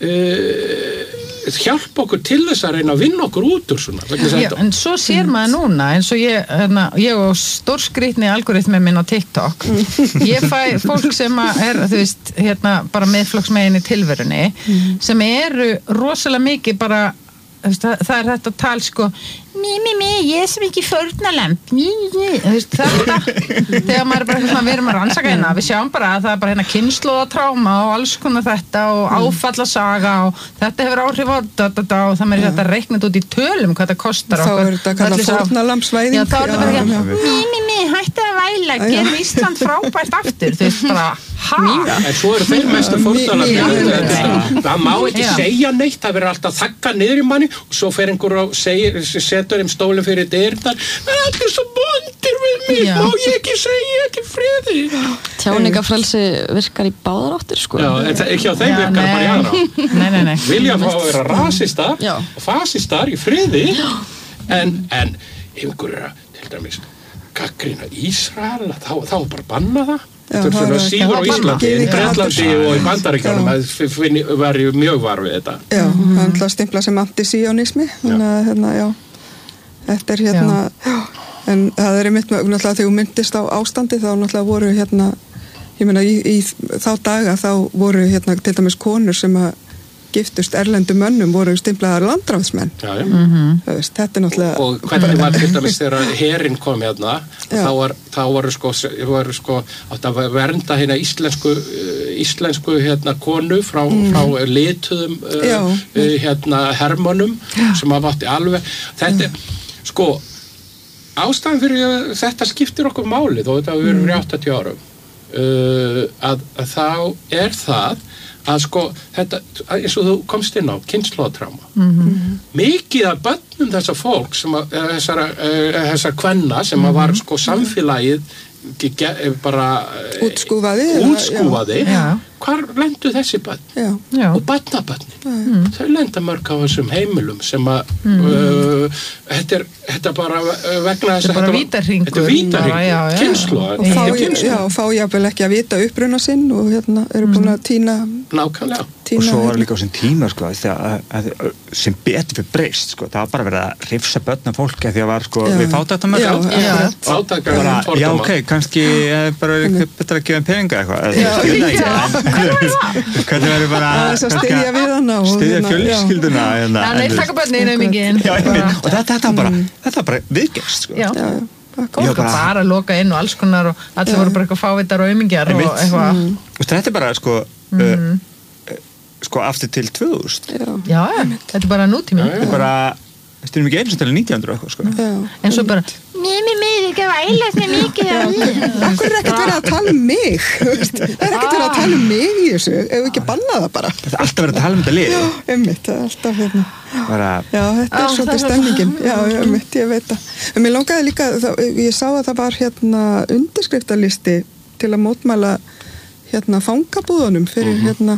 Uh, hjálpa okkur til þess að reyna að vinna okkur út úr svona já, en svo sér maður núna eins og ég, hérna, ég og stórskrýtni algoritmi minn á TikTok ég fæ fólk sem er þú veist, hérna, bara meðflokksmegin í tilverunni sem eru rosalega mikið bara það, það er þetta tal sko mi, mi, mi, ég er sem ekki fórnalamb mi, mi, þetta þegar maður er bara hérna, við erum að rannsaka hérna við sjáum bara að það er bara hérna kynnslóðatráma og alls konar þetta og áfallasaga og þetta hefur áhrif á da, da, da, og það með þetta reiknað út í tölum hvað það kostar þá er þetta kallað fórnalambsvæðing já, þá er þetta bara hérna mi, mi, mi, hætti að væla, gerum Ísland frábært aftur þú veist bara, ha? En svo eru þeir mestu fórnalamb það má ekki segja neitt það verður alltaf þakka niður í manni og svo fer einhver og segir setur þeim stólinn fyrir dyrnar það er svo bondir við mig já. Má ég ekki segja ekki friði tjáningafrelsi virkar í báðar áttir sko já, en það, ekki á þeim já, virkar bara í aðra nei, nei, nei. vilja fá að vera rasistar já. og fasistar í friði en, en einhverja til dæmis gagnrýna Ísrael þá, þá bara banna það Já, þetta er svona síður á Íslandi í Bretlandi og í Bandaríkjunum það verður mjög var við þetta já, það er alltaf stimpla sem antisíónismi þannig að hérna, já þetta er hérna, já. Já, en það er einmitt náttúrulega þegar þú myndist á ástandi þá náttúrulega voru hérna ég meina í, í þá daga þá voru hérna til dæmis konur sem að giftust erlendu mönnum voru stimplaðar landráðsmenn já, já. Mm-hmm. veist, þetta er náttúrulega og hvernig var til dæmis þegar herinn kom hérna þá, var, þá voru sko, voru sko átt að vernda hérna íslensku íslensku hérna konu frá, mm. frá lituðum uh, hérna hermönum sem að vatti alveg þetta mm. sko ástæðan fyrir þetta skiptir okkur máli þó þetta við erum fyrir áttatíu árum uh, að, að þá er það að sko þetta eins og þú komst inn á kynslóðatráma mm-hmm. mikið af börnum þessar fólk sem að þessar, þessar kvenna sem að var sko samfélagið bara útskúfaði, útskúfaði. Hvar lendu þessi börn já. Já. Og barnabörnin mm. þau lenda mörg á þessum heimilum sem að mm. uh, þetta er þetta bara vegna þess að þetta er bara vítarhringur þetta er vítarhringur, kynslóð og fá, já, fá jáfnvel ekki að vita uppruna sinn og hérna eru búin að týna nákvæmlega og svo var líka á þessum tíma sko, að, að, sem betur fyrir breyst sko, það var bara verið að hrifsa börnum fólki að því að var sko, já. Við fátæktamörk fátæktamörk já ok, kannski bara betur að gefa peninga eitthvað hvernig verður bara að styðja við hana styðja fjölskylduna nei, taka börninu um mikið og þetta bara þetta bara viðgerst sko fólk bara, bara loka inn og alls konar og allir voru bara eitthvað fávitar og umingjar og eitthvað þetta er bara sko sko aftur til tvö þúsund já, já þetta er bara nútími þetta er bara, þetta er mikið eins og til nítján hundruð eitthvað sko en svo bara, mér mér ekki að væla sem mikið Akkur er ekkert verið að tala um mig Það er ekkert verið að tala um mig í þessu ef við ekki banna það bara Það er alltaf verið að tala um þetta lið Já, einmitt, það er alltaf hérna bara... Já, þetta er svolítið stemningin Já, einmitt, ég veit það En mér langaði líka, það, ég sá að það var hérna undirskriftalisti til að mótmæla hérna fangabúðunum fyrir mm-hmm. hérna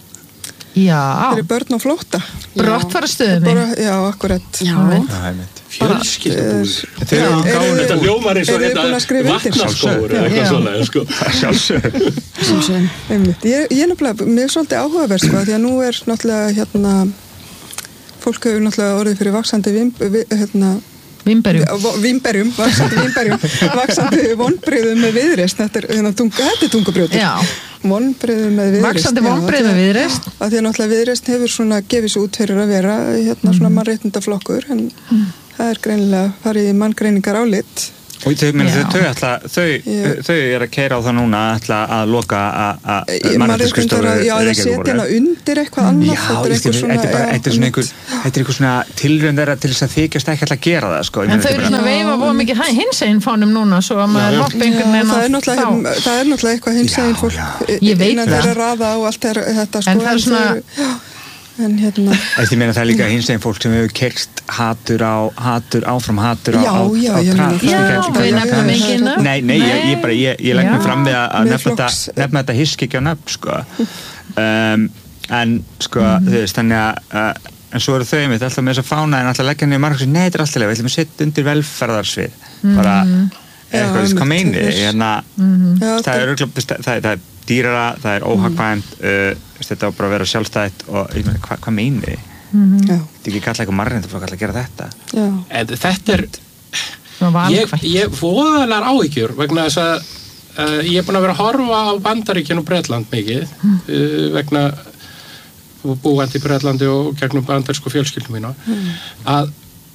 Já fyrir börn og flótta Brottfarastöðinni Já, akkurat Já, einmitt Fjölskyldubúðir Eru Þetta hljómar eins og þið búin að skrifa undir? vatnaskóur eða eitthvað svona sko. Sjálfsög Einmitt, ég, ég er náttúrulega mér er svolítið áhugaverð sko, því að nú er náttúrulega hérna fólk hefur náttúrulega orðið fyrir vaxandi vim, vi, hérna Vimberjum Vimberjum, vaxandi vimberjum vaxandi vonbrigðum með viðreisn þetta er, hérna, tunga, þetta er tungubrjóti vonbrigðum með viðreisn vaxandi vonbrigðum með viðreisn að því að náttúrulega viðreisn hefur svona gefið svo út fyrir að vera hérna svona mannréttindaflokkur en mm. það er greinilega farið í manngreiningar álit og þau, meni, þau, þau, ætla, þau, þau er að keyra á það núna ætla að loka að mannréttindar já, það setja hana undir eitthvað annað já, þetta er svona þetta er svona einhver þetta er einhver svona tilraun þeirra til þess að þykjast ekki alltaf að gera það sko. En þau eru svona veifa búið mikið hinsegin fánum núna svo að maður hoppa einhvern veginn það er náttúrulega eitthvað hinsegin fólk innan þeirra raða og allt þetta en það er svona en hérna Ég meina það er líka hinsegin fólk sem hefur kerst hatur á hatur áfram hatur á já, já, á, á trans já, við nefnum ekki nöfn Nei, nei, ég, ég bara ég, ég legg mig fram við að nefna þetta nefna þetta hyskikja nöfn sko um, en sko mm. þú veist þannig að uh, en svo eru þau mitt alltaf með þess að fána en alltaf leggja niður marg nei, þetta er alltaf leið, við ætlum að setja undir velferðarsvið bara eitthvað, veist hvað meini hérna, það er örugglega það er dýrara, það er óhagkvæmt uh, þetta á bara að vera sjálfstætt og ég meina, hvað hva meini þið? Mm-hmm. Þetta er ekki kallað eitthvað marrindaflokk að gera þetta Já. En þetta er ég, ég voðalega áhyggjur vegna þess að uh, ég er búin að vera að horfa á Bandaríkjun og Bretland mikið uh, vegna búandi í Bretlandi og gegnum bandarísku fjölskyldum mína mm. að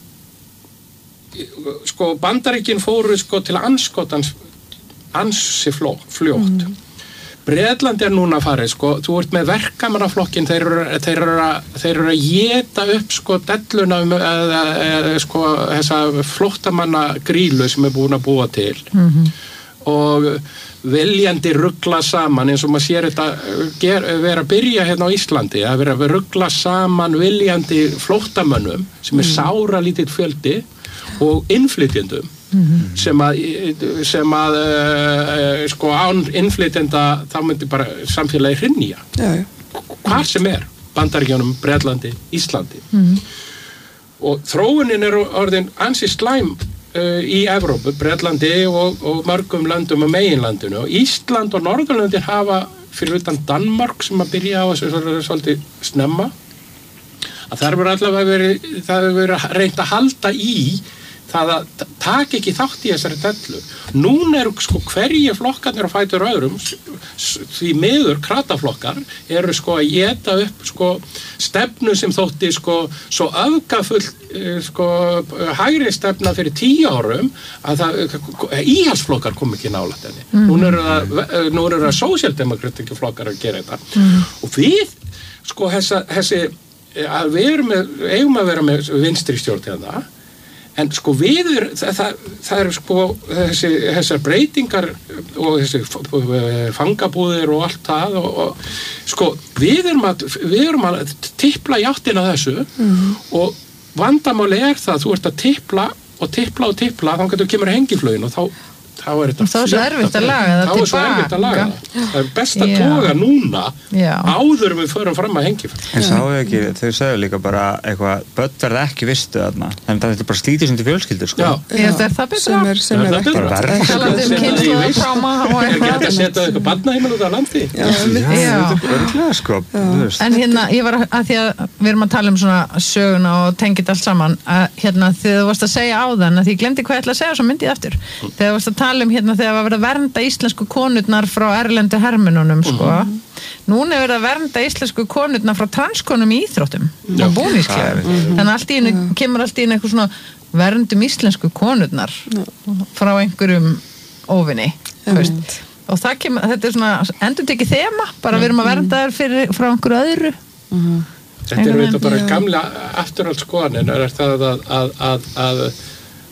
sko Bandaríkin fóru sko til anskotans ansi fló, fljótt mm. Bretland er núna farið sko, þú ert með verkamannaflokkin þeir eru, þeir eru að þeir eru að éta upp sko delluna eða sko þessa flóttamanna grílu sem er búin að búa til mm-hmm. og viljandi ruggla saman eins og maður sér þetta ger, vera að byrja hérna á Íslandi að vera að ruggla saman viljandi flóttamönnum sem er sára lítill fjöldi og innflytjendum mm-hmm. sem að, sem að uh, sko án innflytjenda þá myndi bara samfélagi hrynja hvað sem er Bandaríkjunum, Bretlandi, Íslandi mm-hmm. og þróunin er orðin ansi slæm uh, í Evrópu, Bretlandi og, og mörgum löndum og meginlandinu og Ísland og Norðurlöndin hafa fyrir utan Danmark sem að byrja á þessu svolítið snemma að það er allavega verið það hefur verið reynt að halda í það að taka ekki þátt í þessari dellu. Núna eru sko hverju flokkarnir að fætur öðrum því miður krataflokkar eru sko að éta upp sko stefnu sem þótti sko svo öfgafull sko hægri stefna fyrir tíu árum að það íhaldsflokkar kom ekki nálægt henni. Mm. Nú eru það nú eru það sósíaldemókratísku flokkar að gera þetta. Mm. Og við sko þessa þessi að við erum með, eigum að vera með vinstri stjórn hérna en sko við er, það, það er sko þessi, þessar breytingar og þessi fangabúðir og allt það og, og sko við erum að, við erum að tippla í áttina þessu mm-hmm. og vandamáli er það að þú ert að tippla og tippla og tippla þá getur kemur hengiflögin og þá þá er þetta þá er svo erfitt að laga það þá er svo erfitt að laga það það er best að toga núna Já. áður við förum fram að hengi en sáu ekki, þau sagðu líka bara eitthvað, börn verða ekki vistu þarna þannig að þetta er bara slítið sem til fjölskyldur sko. Já, Já. er það betra? sem er, sem er ekki bara talandi um kynslóðatráma er ekki hægt að setja eitthvað barnaheimil út á landi Já, þetta er örglega sko en hérna, ég var að því að við erum að tala um svona söguna og tengið allt saman að hérna, þegar þú varst að segja áðan að því ég glemdi hvað ég ætla að segja svo myndi ég aftur þegar þú varst að tala um hérna þegar var verið að vernda íslensku konurnar frá erlendu hermennunum sko. Mm-hmm. Núna er verið að vernda íslensku konurnar frá transkonum í íþróttum og búningsklæðum. Mm-hmm. Þannig að allt í einu mm-hmm. kemur allt í einu eitthvað svona verndum íslensku konurnar mm-hmm. frá einhverjum óvinni. Mm-hmm. Og það kemur, þetta er svona endurtekið þema, bara við erum að vernda þær fyrir, frá einhverju öðru. Mm-hmm. Þetta er auðvitað bara gamla afturhaldsskoðanir er það að, að, að, að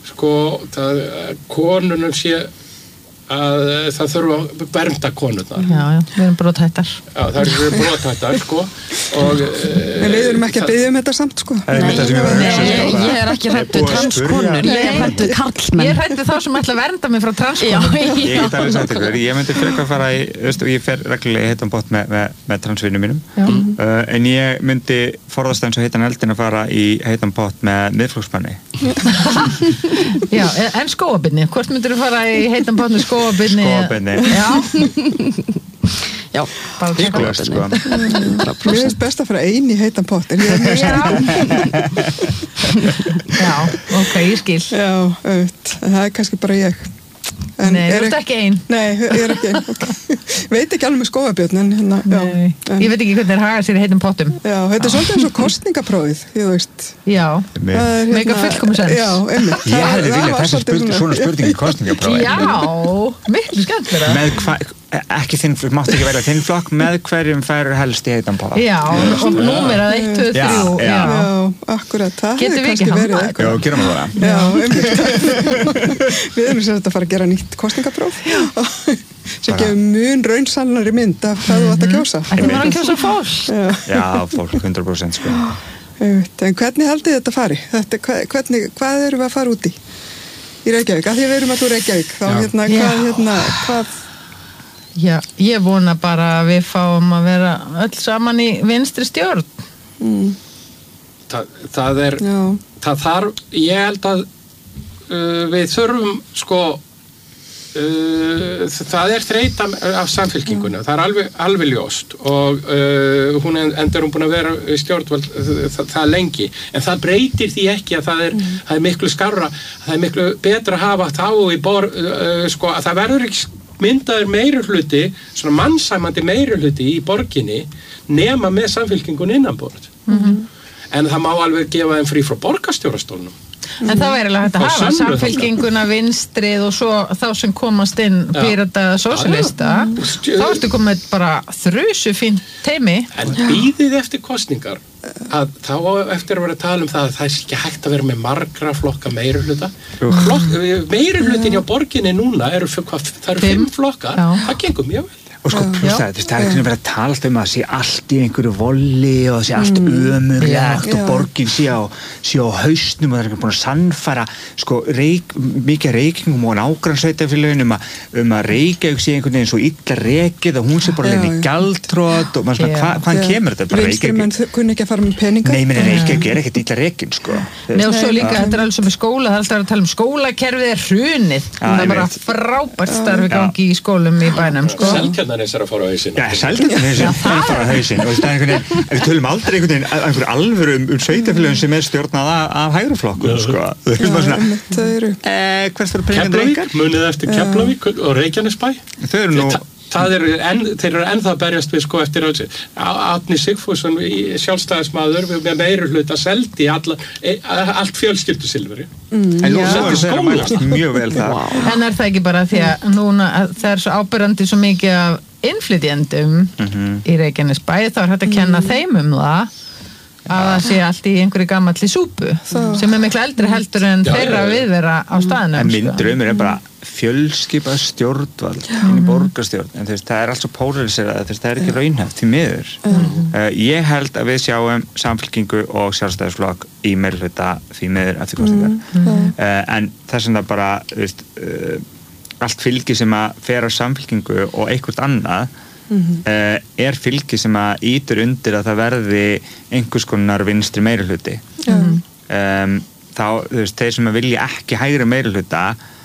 sko það, konunum sé að það þurfa að vernda konurnar. Já, já, við erum brothættar. Já, það eru brothættar, sko. Og, en við erum ekki að biðja um þetta samt, sko. Nei, ég, ég er ekki hrædd við transkonur, ég er hrædd við karlmenn. Ég er hrædd við þá sem ætla að vernda mig frá transkonur. Ég get alveg sagt ykkur, ég myndi frekar fara í, veist, ég fer reglulega í heitan pott með, með, með transvinnum mínum, uh, en ég myndi forðast eins og heitan eldin að fara í heitan pott með miðflokksmanni. Já, en skóabirni, hvort myndir þú fara í heitan pott með skóabirni? Skóabirni. Já. Já, bara skóabirni. Sko. Mér finnst best að fara ein í heitan pott, en ég er mjög Já. Já, ok, ég skil. Já, auðvitað, það er kannski bara ég. En nei, þú ert ekki ein. Nei, ég er ekki ein. Okay. Veit ekki alveg með skóabjörn, en hérna, já. En, ég veit ekki hvernig þeir haga sér í heitum pottum. Já, þetta er svolítið eins og kostningaprófið, þú veist. Já, hérna, mega fullkomu sens. Já, einmitt. Ég hefði viljað þessi spurning, svona spurning í kostningaprófið. Já, miklu skemmtilega. Með hvað, ekki þinn flokk, máttu ekki velja þinn flokk, með hverjum færur helst í heitan pott. Já, og númerað eitt, tvö, þrjú. Já, já, akkurat, það hefði kannski verið eitthvað. Já, gerum við það. Já, einmitt. Við erum sér að fara að gera nýtt kostningapróf sem gefur mun raunsannari mynd af hvað þú átt að kjósa. Ekki maður að kjósa fólk. Já, fólk, hundra prósent sko. En hvernig haldið þetta fari? Þetta, hvernig, hvað erum við að fara út í? Í Reykjavík, af því við erum að þú Reykjavík, þá hérna, hvað, hérna, hvað Já, ég vona bara að við fáum að vera öll saman í vinstri stjórn. Mm. Þa, það er, Já. það þarf, ég held að uh, við þurfum, sko, uh, það er þreyta af samfylkinguna, mm. það er alveg, alveg ljóst og uh, hún endur hún búin að vera stjórnvald það, það lengi, en það breytir því ekki að það er, mm. það er miklu skárra, það er miklu betra að hafa þá í borð, uh, sko, að það verður ekki myndaður meirihluti, svona mannsæmandi meirihluti í borginni nema með samfylkingun innanborð. Mm-hmm. En það má alveg gefa þeim frí frá borgarstjórastólnum. En þá er alveg hægt að hafa samfylkinguna vinstrið og svo þá sem komast inn Pírata sósíalista, þá ertu komið bara þrusu fínt teimi. En bíðið eftir kosningar að þá eftir að vera að tala um það að það er ekki hægt að vera með margra flokka meirihluta. Meirihlutin hjá borginni núna eru, hvað, það eru fimm flokkar, Já. Það gengur mjög vel. Og sko, pluss það, það er ekki verið að tala um að sé allt í einhverju volli og það sé allt mm. ömurlegt og borgin sé á, sé á hausnum og það er ekki búin að sannfæra sko, reik, mikið reykingum og nágrannsveitafélögin um, um að Reykjavík sé einhvern veginn svo illa rekið og hún sé bara leginn í gjaldþrot og maður svona, hva, hvaðan kemur þetta? Vinstrimenn kunni ekki að fara með peninga? Nei, menn Reykjavík er ekkert illa rekin, sko. Nei, og svo líka, þetta er alveg sem í skóla, það er alltaf að tala um skólakerfið er hrunið, það er bara frábært starfi gangi í skólum í bænum, sko. Seltjarnarnes er að fara á hausinn. Já, Seltjarnarnes er að fara á hausinn og það er einhvern veginn, við tölum aldrei einhvern veginn einhver alvöru um, um sveitafélögum sem er stjórnað af, af hægriflokkum, sko. Það er bara svona, eh, hvers fyrir peningarnir Keflavík, munið eftir Keflavík og Reykjanesbæ. Þau eru nú Það eru enn, þeir eru ennþá að berjast við sko eftir Árni Sigfússon sjálfstæðismadur með meirihluta seldi alla, allt fjölskyldusilfuri. Mm, en nú seldi skóla. Mjög vel það. Wow. En er það ekki bara því að núna að það er svo áberandi svo mikið af innflytjendum mm-hmm. í Reykjanesbæ, þá er hægt að kenna mm. þeim um það að það sé allt í einhverju gamalli súpu Þa. sem er miklu eldri heldur en já, þeirra já, viðvera á staðnum. En minn draumur er bara fjölskipað stjórnvald inn í borgarstjórn, en þess, það er alls svo pólariserað, þess, það er ekki raunhæft því miður. Mm. Uh, ég held að við sjáum samfylkingu og sjálfstæðisflokk í meirihluta því miður eftir kosningar. Mm. Uh, en þess vegna bara veist, uh, allt fylgi sem að fer á samfylkingu og einhvert annað Mm-hmm. Uh, er fylgi sem að ítur undir að það verði einhvers konar vinstri meirihluti mm-hmm. um, þá, þú veist, þeir sem að vilja ekki hægri meirihluta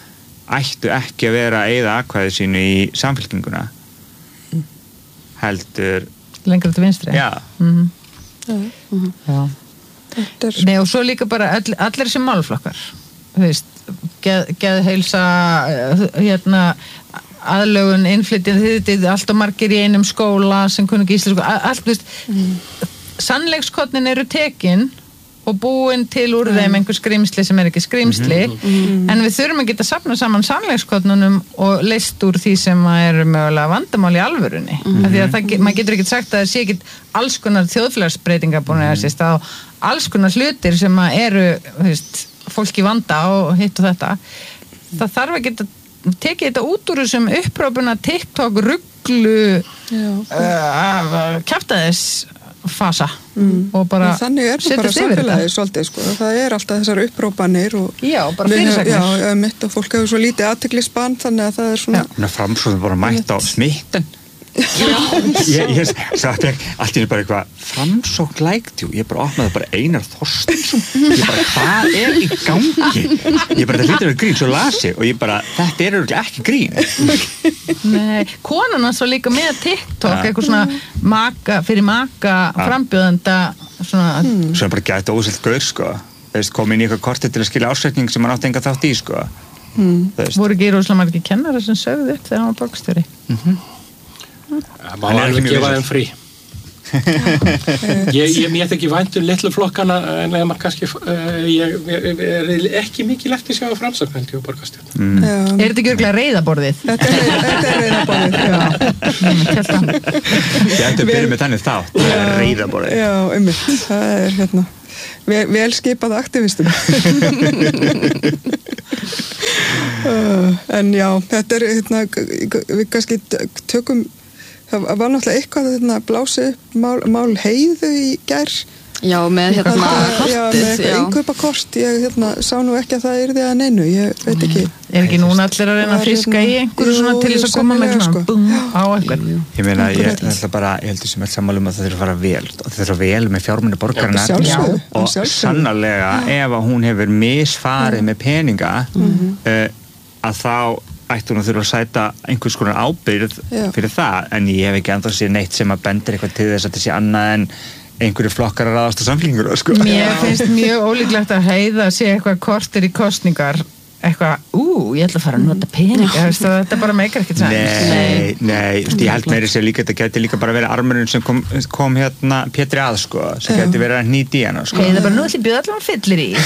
ættu ekki að vera að eyða atkvæði sínu í samfylkinguna mm. heldur lengra til vinstri já, mm-hmm. Mm-hmm. já. Nei, og svo líka bara all, allir sem málflokkar þú veist, geð, geðheilsa hérna aðlögun, innflytjandi, þetta er allt og margir í einum skóla sem kunni ekki íslensku, allt, veist, mm. sannleikskotnin eru tekin og búin til úr mm. þeim einhver skrimsli sem er ekki skrimsli, mm. en við þurfum að geta safna saman sannleikskotnunum og leyst úr því sem er mögulega vandamál í alvörunni. Mm. Af því að það, maður getur ekki sagt að það sé ekki alls konar þjóðfélagsbreytingar búin að sést á alls konar hlutir sem eru, þú veist, fólk í vanda og hitt og þetta það þarf að geta tekið þetta út úr þessum upprópuna TikTok rugglu uh, kjaftaðis fasa mm. og bara þannig er það bara samfélagið svolítið sko. Það er alltaf þessar upprópanir og já, bara fyrirsagnir já, mitt og fólk hefur svo lítið athyglisbann þannig að það er svona framsókn bara mætt á smitten ég, ég sagði allt í bara eitthvað framsókn lægtjú, ég bara opnaði bara Einar Þorsteinsson ég bara, hvað er í gangi ég bara, það lítur að grín, svo lasi og ég bara, þetta er örugglega ekki grín nei, konan hans var líka með TikTok, ja. Eitthvað svona maka, fyrir maka ja. Frambjóðanda svona hmm. svo bara gæti óselt gaur, sko veist, kom inn í eitthvað kortið til að skilja ásetning sem hann átti enga þátt í, sko hmm. voru ekki rosalega margir kennara sem sögðu upp þegar hann var borgarstjóri mhm Það má alveg gefa þeim frí ég, ég mér ekki vænt um litlu flokkana en maður kannski uh, ég, ég er ekki mikið eftir sjá að framsókn held ég á borgarstjórn mm. Er þetta ekki örugglega reiðaborðið? Þetta er reiðaborðið Ég ætti að byrja með þannig þátt reiðaborðið Já, einmitt, það er hérna vel, vel skipað aktivistum uh, en já, þetta er hérna, við kannski tökum það var náttúrulega eitthvað að blási upp mál, mál heiðu í gær já, með hérna kortið já, með eitthvað innkaupakort ég hérna, sá nú ekki að það yrði að neinu ég veit ekki er ekki núna allir að reyna að fiska í einhverju svona til þess að koma með svona bum á eitthvað ég meina, ég ætla bara, ég heldur sem alls sammálum að það þurfa að fara vel og það þurfa vel með fjármunni borgarinnar og sannarlega ef að hún hefur misfarið með peninga uh, að þá ætti hún að þurfa að sæta einhvers konar ábyrgð fyrir það, en ég hef ekki ennþá séð neitt sem að bendir eitthvað til þess að þetta sé annað en einhverju flokkar að ráðast á samfélkingur sko. Mér finnst mjög ólíklegt að Heiða sé eitthvað kortir í kosningar eitthvað, ú, ég ætla að fara að nota peninga þetta bara meikar ekkert sæn Nei, nei, just, ég held meiri sér líka þetta geti líka bara verið armurinn sem kom, kom hérna Pétri að sko, sem geti verið að hnýti í hana sko. Heiða bara, nú ætla ég bjóða allavega fyllir í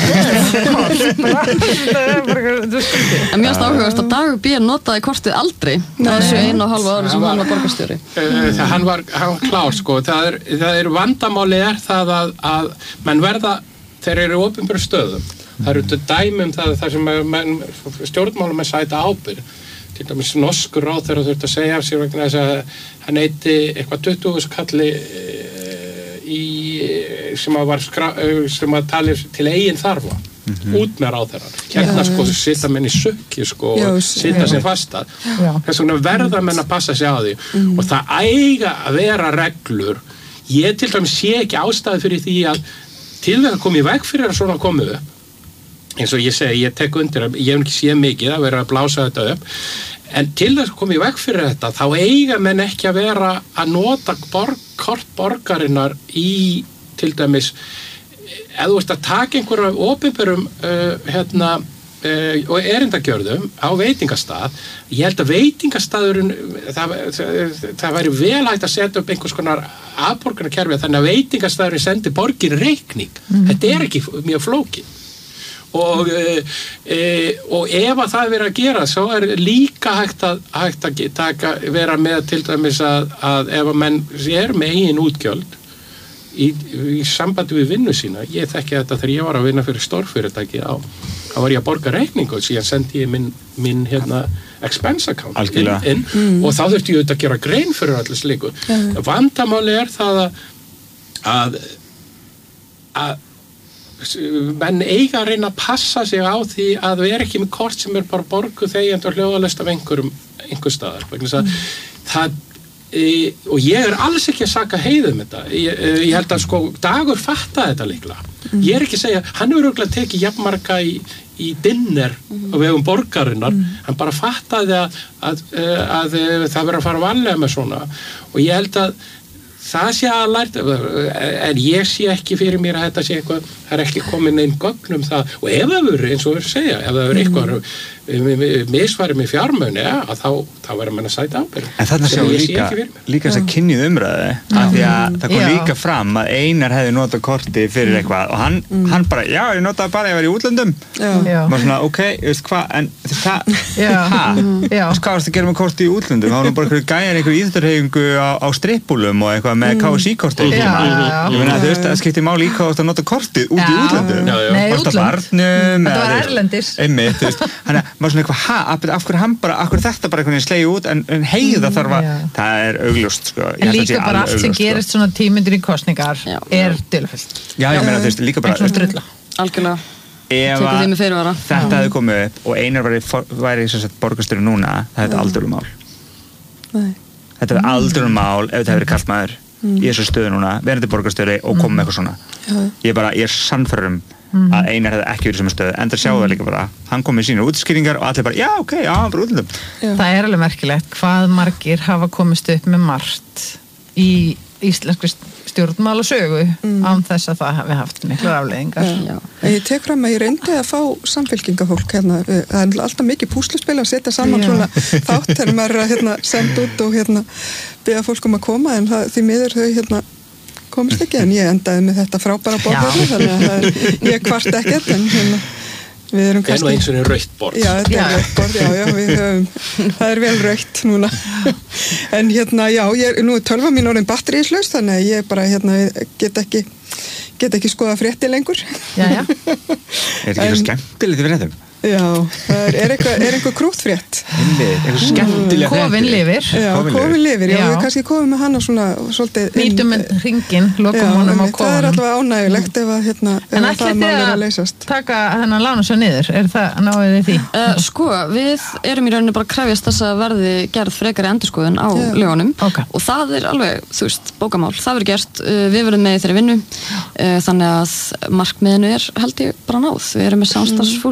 En mjög áhugavert að Dagur B. notaði kortið aldrei þessu einu og halva ári sem hann var borgarstjóri Það hann var, hann var klár sko það er, það er vandamáli er það að, að menn verða, þeir eru opinberum stöðum Það eru dæmi um það, það sem menn, stjórnmálum er sæta ábyrgð. Til dæmis norskur ráðherra þurfti að segja af sér vegna þess að hann eyti eitthvað tuttugu kalli í, sem að var skra, sem að tali til eigin þarfa. Mm-hmm. Út með ráðherra. Hérna sko sita menn í sukki sko já, og sita sér fasta. Þess vegna verða menn að passa sig á því. Mm. Og það eiga að vera reglur. Ég til dæmis sé ekki ástæði fyrir því að til þess að koma í veg fyrir að svona komu upp. Eins og ég segi, ég tek undir að ég hef ekki séð mikið að vera að blása þetta upp en til þess að koma í veg fyrir þetta þá eiga menn ekki að vera að nota borg, kort borgarinnar í til dæmis ef þú veist að taka einhverja opinberum uh, hérna uh, og erindagjörðum á veitingastað ég held að veitingastaðurinn það, það, það væri vel hægt að setja upp einhvers konar afborgunarkerfi þannig að veitingastaðurinn sendi borgin reikning mm-hmm. Þetta er ekki mjög flókið Og, e, og ef að það er verið að gera svo er líka hægt að, hægt að taka, vera með til dæmis að, að ef að menn er með eigin útgjöld í, í sambandi við vinnu sína ég þekki þetta þegar ég var að vinna fyrir stórfyrirtæki á, þá var ég að borga reikningu og síðan sendi ég minn, minn hérna, expense account inn, inn mm. og þá þurfti ég auðvitað að gera grein fyrir allir slíku mm. vandamáli er það að að, að menn eiga að reyna að passa sig á því að við erum ekki með kort sem er bara borgu þegjandi og hljóðalest af einhverjum einhver staðar mm. það, e, og ég er alls ekki að saka Heiðu um þetta ég, ég held að sko Dagur fatta þetta líklega mm. ég er ekki að segja, hann hefur örugglega tekið jafnmarga í, í dinner mm. á vegum borgarinnar, mm. hann bara fattaði að, að, að, að, að það verður að fara varlega með svona og ég held að það sé að lært en ég sé ekki fyrir mér að þetta sé eitthvað það er ekki komin einn gögn um það og ef það verður eins og við segja ef það verður eitthvað misfæri með fjármuni að þá, þá verður mann að sæta ábyrgð. En þarna sjáum við líka, líka þess að kynjuð umræðu af því að það kom Já. líka fram að Einar hefði notað korti fyrir eitthvað og hann, hann bara, já, ég notaði bara að ég var í útlöndum Já. Já. maður svona, ok, veist hvað en það, Já. ha Já. hvað varst að gera með korti í útlöndum þá var nú bara einhverju gæjar einhverju íþjóðarhreyfingu á, á strippbúlum og eitthvað með K S I-korti Já, já. ég meina, þú veist, það skiptir máli líka að nota kortið út í Já. útlöndum Já, já. Nei, Varstu á útlönd. barnum Þetta eða, var þú veist, erlendis. einmitt, þú veist, þannig að maður svona eitthvað, ha, af af hverju hann bara, af hverju þetta bara einhvern veginn slegið út en, en heiða þarf að, já. það er augljóst sko, Ég En held að sé líka bara alveg allt sem augljóst, sko. gerist svona tímyndir í kosningar Já. er dulfullt. Já, ég meina, þú veist, líka bara En svona drulla. Algjörlega, ef tekur að því með fyrirvara. þetta hefði komið upp og Einar væri, væri sem sagt borgarstjóri núna, það hefði aldrei mál Nei. þetta hefði aldrei mál ef þetta hefði verið karlmaður í þessu stöðu núna, verandi borgarstjóri og komið með eitthvað svona ég er bara, ég er sannfærum að Einar hefði ekki verið sem stöðu en það sjáu það líka bara, hann kom með sína útskýringar og allir bara, já, ok, já, hann bara útlöndum Það er alveg merkilegt hvað margir hafa komist upp með margt í íslenskri stjórnmál og sögu án þess að það hafi haft miklar afleiðingar. Já. En ég tek fram að ég reyndi að fá samfélkingafólk hérna, það er alltaf mikið púsluspil að setja saman Já. svona þátt þegar maður er að hérna, senda út og hérna beða fólk um að koma en það, því miður þau hérna komist ekki en ég endaði með þetta frábæra borðið þannig að það er, ég kvart ekkert en hérna við erum En og kannski eins og er rautt borð. Já, þetta Já. er rautt borð, já, já, við höfum, það er vel rautt núna. En hérna, já, ég, nú er tölva mín orðin batteríslaus, þannig að ég bara, hérna, get ekki, get ekki skoða frétti lengur. Jæja. Er þetta ekki svo skemmtilegt í fréttum? Já, það er, er eitthvað, er eitthvað krúttfrétt. Eitthvað skemmtilega Kofinn lifir. Já, Kofinn kofin lifir, já, Já. við kannski komum með hana svona, svolítið Nýtum en hringin, lokum Já, honum á einmitt, það er kofunum. allavega ánægulegt ef að, hérna, ef En að ætlið það þið mál er að að leysast. taka þennan lána svo niður? Er það, náðu þið því? Uh, sko, við erum í rauninni bara að krefjast þess að verði gerð frekari endurskoðun á Já. lögunum Ok. og það er alveg, þú veist, bókamál það verður gert, uh, við verðum með í þeirri vinnu uh, þannig að markmiðinu er held ég bara náð, við erum með samstarfsfólk